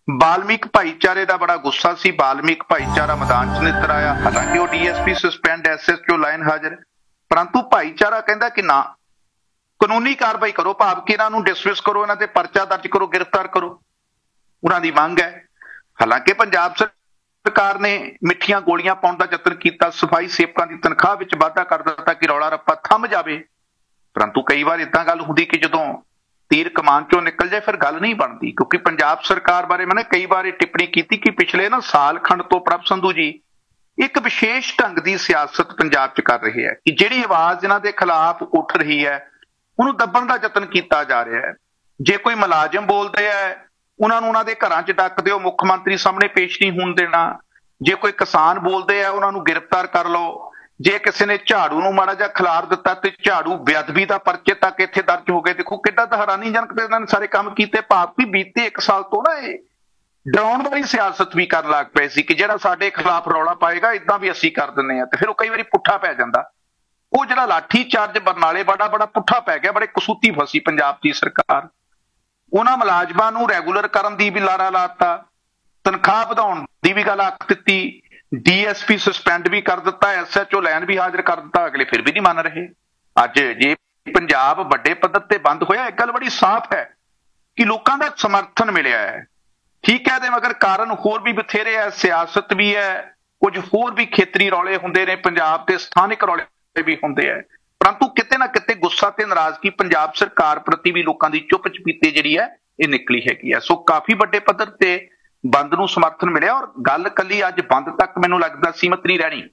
ਬਾਲਮੀਕ ਭਾਈਚਾਰੇ ਦਾ ਬੜਾ ਗੁੱਸਾ ਸੀ। ਬਾਲਮੀਕ ਭਾਈਚਾਰਾ ਮੈਦਾਨ 'ਚ ਨਿੱਤਰ ਆਇਆ। ਹਾਲਾਂਕਿ ਉਹ ਡੀਐਸਪੀ ਸਸਪੈਂਡ, ਐਸਐਸਪੀ ਲਾਈਨ ਹਾਜ਼ਰ, ਪਰੰਤੂ ਭਾਈਚਾਰਾ ਕਹਿੰਦਾ ਕਿ ਨਾ, ਕਾਨੂੰਨੀ ਕਾਰਵਾਈ ਕਰੋ, ਭਾਵ ਕਿ ਇਹਨਾਂ ਨੂੰ ਡਿਸਮਿਸ ਕਰੋ, ਇਹਨਾਂ ਤੇ ਪਰਚਾ ਦਰਜ ਕਰੋ, ਗ੍ਰਿਫਤਾਰ ਕਰੋ। ਉਹਨਾਂ ਦੀ ਮੰਗ ਹੈ। ਹਾਲਾਂਕਿ ਪੰਜਾਬ ਸਰਕਾਰ ਨੇ ਮਿੱਠੀਆਂ ਗੋਲੀਆਂ ਪਾਉਣ ਦਾ ਯਤਨ ਕੀਤਾ, ਸਫਾਈ ਸੇਵਕਾਂ ਦੀ ਤਨਖਾਹ ਵਿੱਚ ਵਾਧਾ ਕਰ ਦਿੱਤਾ ਕਿ ਰੌਲਾ ਰੱਪਾ ਥੰਮ ਜਾਵੇ, ਪਰੰਤੂ ਕਈ ਵਾਰ ਏਦਾਂ ਗੱਲ ਹੁੰਦੀ ਕਿ ਜਦੋਂ ਤੀਰ ਕਮਾਨ ਚੋਂ ਨਿਕਲ ਜਾਏ ਫਿਰ ਗੱਲ ਨਹੀਂ ਬਣਦੀ। ਕਿਉਂਕਿ ਪੰਜਾਬ ਸਰਕਾਰ ਬਾਰੇ ਮੈਂ ਕਈ ਵਾਰ ਇਹ ਟਿੱਪਣੀ ਕੀਤੀ ਕਿ ਪਿਛਲੇ ਸਾਲ ਖੰਡ ਤੋਂ ਪ੍ਰਭ ਸੰਧੂ ਜੀ ਇੱਕ ਵਿਸ਼ੇਸ਼ ਢੰਗ ਦੀ ਸਿਆਸਤ ਪੰਜਾਬ 'ਚ ਕਰ ਰਹੇ ਹੈ ਕਿ ਜਿਹੜੀ ਆਵਾਜ਼ ਇਹਨਾਂ ਦੇ ਖਿਲਾਫ ਉੱਠ ਰਹੀ ਹੈ ਉਹਨੂੰ ਦੱਬਣ ਦਾ ਯਤਨ ਕੀਤਾ ਜਾ ਰਿਹਾ ਹੈ। ਜੇ ਕੋਈ ਮੁਲਾਜ਼ਮ ਬੋਲਦੇ ਹੈ ਉਹਨਾਂ ਨੂੰ ਉਹਨਾਂ ਦੇ ਘਰਾਂ 'ਚ ਡੱਕ ਦਿਓ, ਮੁੱਖ ਮੰਤਰੀ ਸਾਹਮਣੇ ਪੇਸ਼ ਨਹੀਂ ਹੋਣ ਦੇਣਾ। ਜੇ ਕੋਈ ਕਿਸਾਨ ਬੋਲਦੇ ਆ ਉਹਨਾਂ ਨੂੰ ਗ੍ਰਿਫਤਾਰ ਕਰ ਲਓ। ਜੇ ਕਿਸੇ ਨੇ ਝਾੜੂ ਨੂੰ ਮਾੜਾ ਜਿਹਾ ਖਿਲਾਰ ਦਿੱਤਾ ਤੇ ਝਾੜੂ ਬੇਅਦਬੀ ਦਾ ਪਰਚੇ ਤੱਕ ਇੱਥੇ ਦਰਜ ਹੋ ਗਏ। ਦੇਖੋ ਕਿੱਡਾ ਤਾਂ ਹੈਰਾਨੀਜਨਕ ਤੇ ਇਹਨਾਂ ਨੇ ਸਾਰੇ ਕੰਮ ਕੀਤੇ। ਭਾਵ ਵੀ ਬੀਤੇ 1 ਸਾਲ ਤੋਂ ਇਹ ਡਰਾਉਣ ਵਾਲੀ ਸਿਆਸਤ ਵੀ ਕਰਨ ਲੱਗ ਪਏ ਸੀ ਕਿ ਜਿਹੜਾ ਸਾਡੇ ਖਿਲਾਫ ਰੌਲਾ ਪਾਏਗਾ ਇਦਾਂ ਵੀ ਅਸੀਂ ਕਰ ਦਿੰਦੇ ਆ, ਤੇ ਫਿਰ ਉਹ ਕਈ ਵਾਰੀ ਪੁੱਠਾ ਪੈ ਜਾਂਦਾ। ਉਹ ਜਿਹੜਾ ਲਾਠੀ ਚਾਰਜ ਬਰਨਾਲੇ ਬੜਾ ਪੁੱਠਾ ਪੈ ਗਿਆ, ਬੜੇ ਕਸੂਤੀ ਫਸੀ ਪੰਜਾਬ ਦੀ ਸਰਕਾਰ। ਉਹਨਾਂ ਮੁਲਾਜ਼ਮਾਂ ਨੂੰ ਰੈਗੂਲਰ ਕਰਨ ਦੀ ਵੀ ਲਾਰਾ ਲਾਤਾ, ਤਨਖਾਹ ਵਧਾਉਣ ਦੀ ਵੀ ਗੱਲ ਆਖ ਦਿੱਤੀ, ਡੀਐਸਪੀ ਸਸਪੈਂਡ ਵੀ ਕਰ ਦਿੱਤਾ, ਐਸਐਚਓ ਲਾਈਨ ਵੀ ਹਾਜ਼ਰ ਕਰ ਦਿੱਤਾ, ਅਗਲੇ ਫਿਰ ਵੀ ਨਹੀਂ ਮੰਨ ਰਹੇ। ਅੱਜ ਜੇ ਪੰਜਾਬ ਵੱਡੇ ਪੱਧਰ ਤੇ ਬੰਦ ਹੋਇਆ, ਇੱਕ ਗੱਲ ਬੜੀ ਸਾਫ਼ ਹੈ ਕਿ ਲੋਕਾਂ ਦਾ ਸਮਰਥਨ ਮਿਲਿਆ ਹੈ। ਠੀਕ ਹੈ, ਇਹਦੇ ਮਗਰ ਕਾਰਨ ਹੋਰ ਵੀ ਬਥੇਰੇ ਹੈ, ਸਿਆਸਤ ਵੀ ਹੈ, ਕੁਝ ਹੋਰ ਵੀ ਖੇਤਰੀ ਰੌਲੇ ਹੁੰਦੇ ਨੇ, ਪੰਜਾਬ ਦੇ ਸਥਾਨਕ ਰੌਲੇ ਵੀ ਹੁੰਦੇ ਹੈ, ਪਰੰਤੂ ਕਿਤੇ ਨਾ ਕਿਤੇ ਗੁੱਸਾ ਤੇ ਨਾਰਾਜ਼ਗੀ ਪੰਜਾਬ ਸਰਕਾਰ ਪ੍ਰਤੀ ਵੀ ਲੋਕਾਂ ਦੀ ਚੁੱਪ ਚਪੀਤੇ ਜਿਹੜੀ ਹੈ ਇਹ ਨਿਕਲੀ ਹੈਗੀ ਹੈ। ਸੋ ਕਾਫੀ ਵੱਡੇ ਪੱਧਰ ਤੇ ਬੰਦ ਨੂੰ ਸਮਰਥਨ ਮਿਲਿਆ। ਔਰ ਗੱਲ ਕੱਲੀ ਅੱਜ ਬੰਦ ਤੱਕ ਮੈਨੂੰ ਲੱਗਦਾ ਸੀਮਤ ਨਹੀਂ ਰਹਿਣੀ।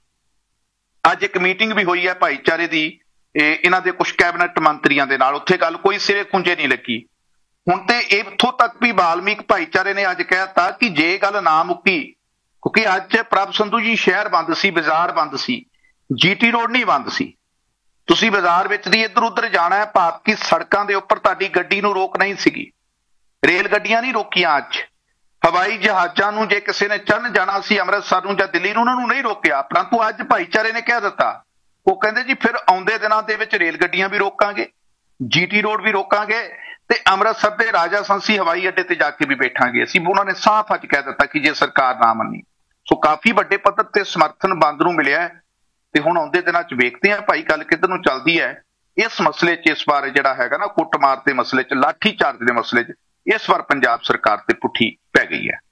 ਅੱਜ ਇੱਕ ਮੀਟਿੰਗ ਵੀ ਹੋਈ ਹੈ ਭਾਈਚਾਰੇ ਦੀ ਇਹਨਾਂ ਦੇ ਕੁਝ ਕੈਬਨਿਟ ਮੰਤਰੀਆਂ ਦੇ ਨਾਲ, ਉੱਥੇ ਗੱਲ ਕੋਈ ਸਿਰੇ ਖੁੰਝੇ ਨਹੀਂ ਲੱਗੀ। ਹੁਣ ਤੇ ਇੱਥੋਂ ਤੱਕ ਵੀ ਬਾਲਮੀਕ ਭਾਈਚਾਰੇ ਨੇ ਅੱਜ ਕਹਿਤਾ ਕਿ ਜੇ ਗੱਲ ਨਾ ਮੁੱਕੀ, ਕਿਉਂਕਿ ਅੱਜ ਪ੍ਰਭ ਸੰਧੂ ਜੀ ਸ਼ਹਿਰ ਬੰਦ ਸੀ, ਬਾਜ਼ਾਰ ਬੰਦ ਸੀ, ਜੀਟੀ ਰੋਡ ਨਹੀਂ ਬੰਦ ਸੀ। ਤੁਸੀਂ ਬਾਜ਼ਾਰ ਵਿੱਚ ਦੀ ਇੱਧਰ ਉੱਧਰ ਜਾਣਾ ਹੈ, ਭਾਵ ਕਿ ਸੜਕਾਂ ਦੇ ਉੱਪਰ ਤੁਹਾਡੀ ਗੱਡੀ ਨੂੰ ਰੋਕ ਨਹੀਂ ਸੀਗੀ, ਰੇਲ ਗੱਡੀਆਂ ਨਹੀਂ ਰੋਕੀਆਂ। ਅੱਜ ਹਵਾਈ ਜਹਾਜ਼ਾਂ ਨੂੰ ਜੇ ਕਿਸੇ ਨੇ ਚੜ੍ਹਨ ਜਾਣਾ ਸੀ ਅੰਮ੍ਰਿਤਸਰ ਨੂੰ ਜਾਂ ਦਿੱਲੀ ਨੂੰ, ਉਹਨਾਂ ਨੂੰ ਨਹੀਂ ਰੋਕਿਆ, ਪਰੰਤੂ ਅੱਜ ਭਾਈਚਾਰੇ ਨੇ ਕਹਿ ਦਿੱਤਾ, ਉਹ ਕਹਿੰਦੇ ਜੀ ਫਿਰ ਆਉਂਦੇ ਦਿਨਾਂ ਦੇ ਵਿੱਚ ਰੇਲ ਗੱਡੀਆਂ ਵੀ ਰੋਕਾਂਗੇ, ਜੀਟੀ ਰੋਡ ਵੀ ਰੋਕਾਂਗੇ ਤੇ ਅੰਮ੍ਰਿਤਸਰ ਦੇ ਰਾਜਾ ਸੰਸੀ ਹਵਾਈ ਅੱਡੇ ਤੇ ਜਾ ਕੇ ਵੀ ਬੈਠਾਂਗੇ ਅਸੀਂ। ਉਹਨਾਂ ਨੇ ਸਾਫ਼ ਅੱਜ ਕਹਿ ਦਿੱਤਾ ਕਿ ਜੇ ਸਰਕਾਰ ਨਾ ਮੰਨੀ। ਸੋ ਕਾਫੀ ਵੱਡੇ ਪੱਧਰ ਤੇ ਸਮਰਥਨ ਬੰਦ ਨੂੰ ਮਿਲਿਆ ਹੈ ਤੇ ਹੁਣ ਆਉਂਦੇ ਦਿਨਾਂ 'ਚ ਵੇਖਦੇ ਹਾਂ ਭਾਈ ਗੱਲ ਕਿੱਧਰ ਨੂੰ ਚੱਲਦੀ ਹੈ। ਇਸ ਮਸਲੇ 'ਚ ਇਸ ਵਾਰ ਜਿਹੜਾ ਹੈਗਾ ਨਾ ਕੁੱਟਮਾਰ ਦੇ ਮਸਲੇ 'ਚ, ਲਾਠੀ ਚਾਰਜ ਦੇ ਮਸਲੇ 'ਚ ਇਸ ਵਾਰ ਪੰਜਾਬ ਸਰਕਾਰ ਤੇ ਪੁੱਠੀ ਪੈ ਗਈ ਹੈ।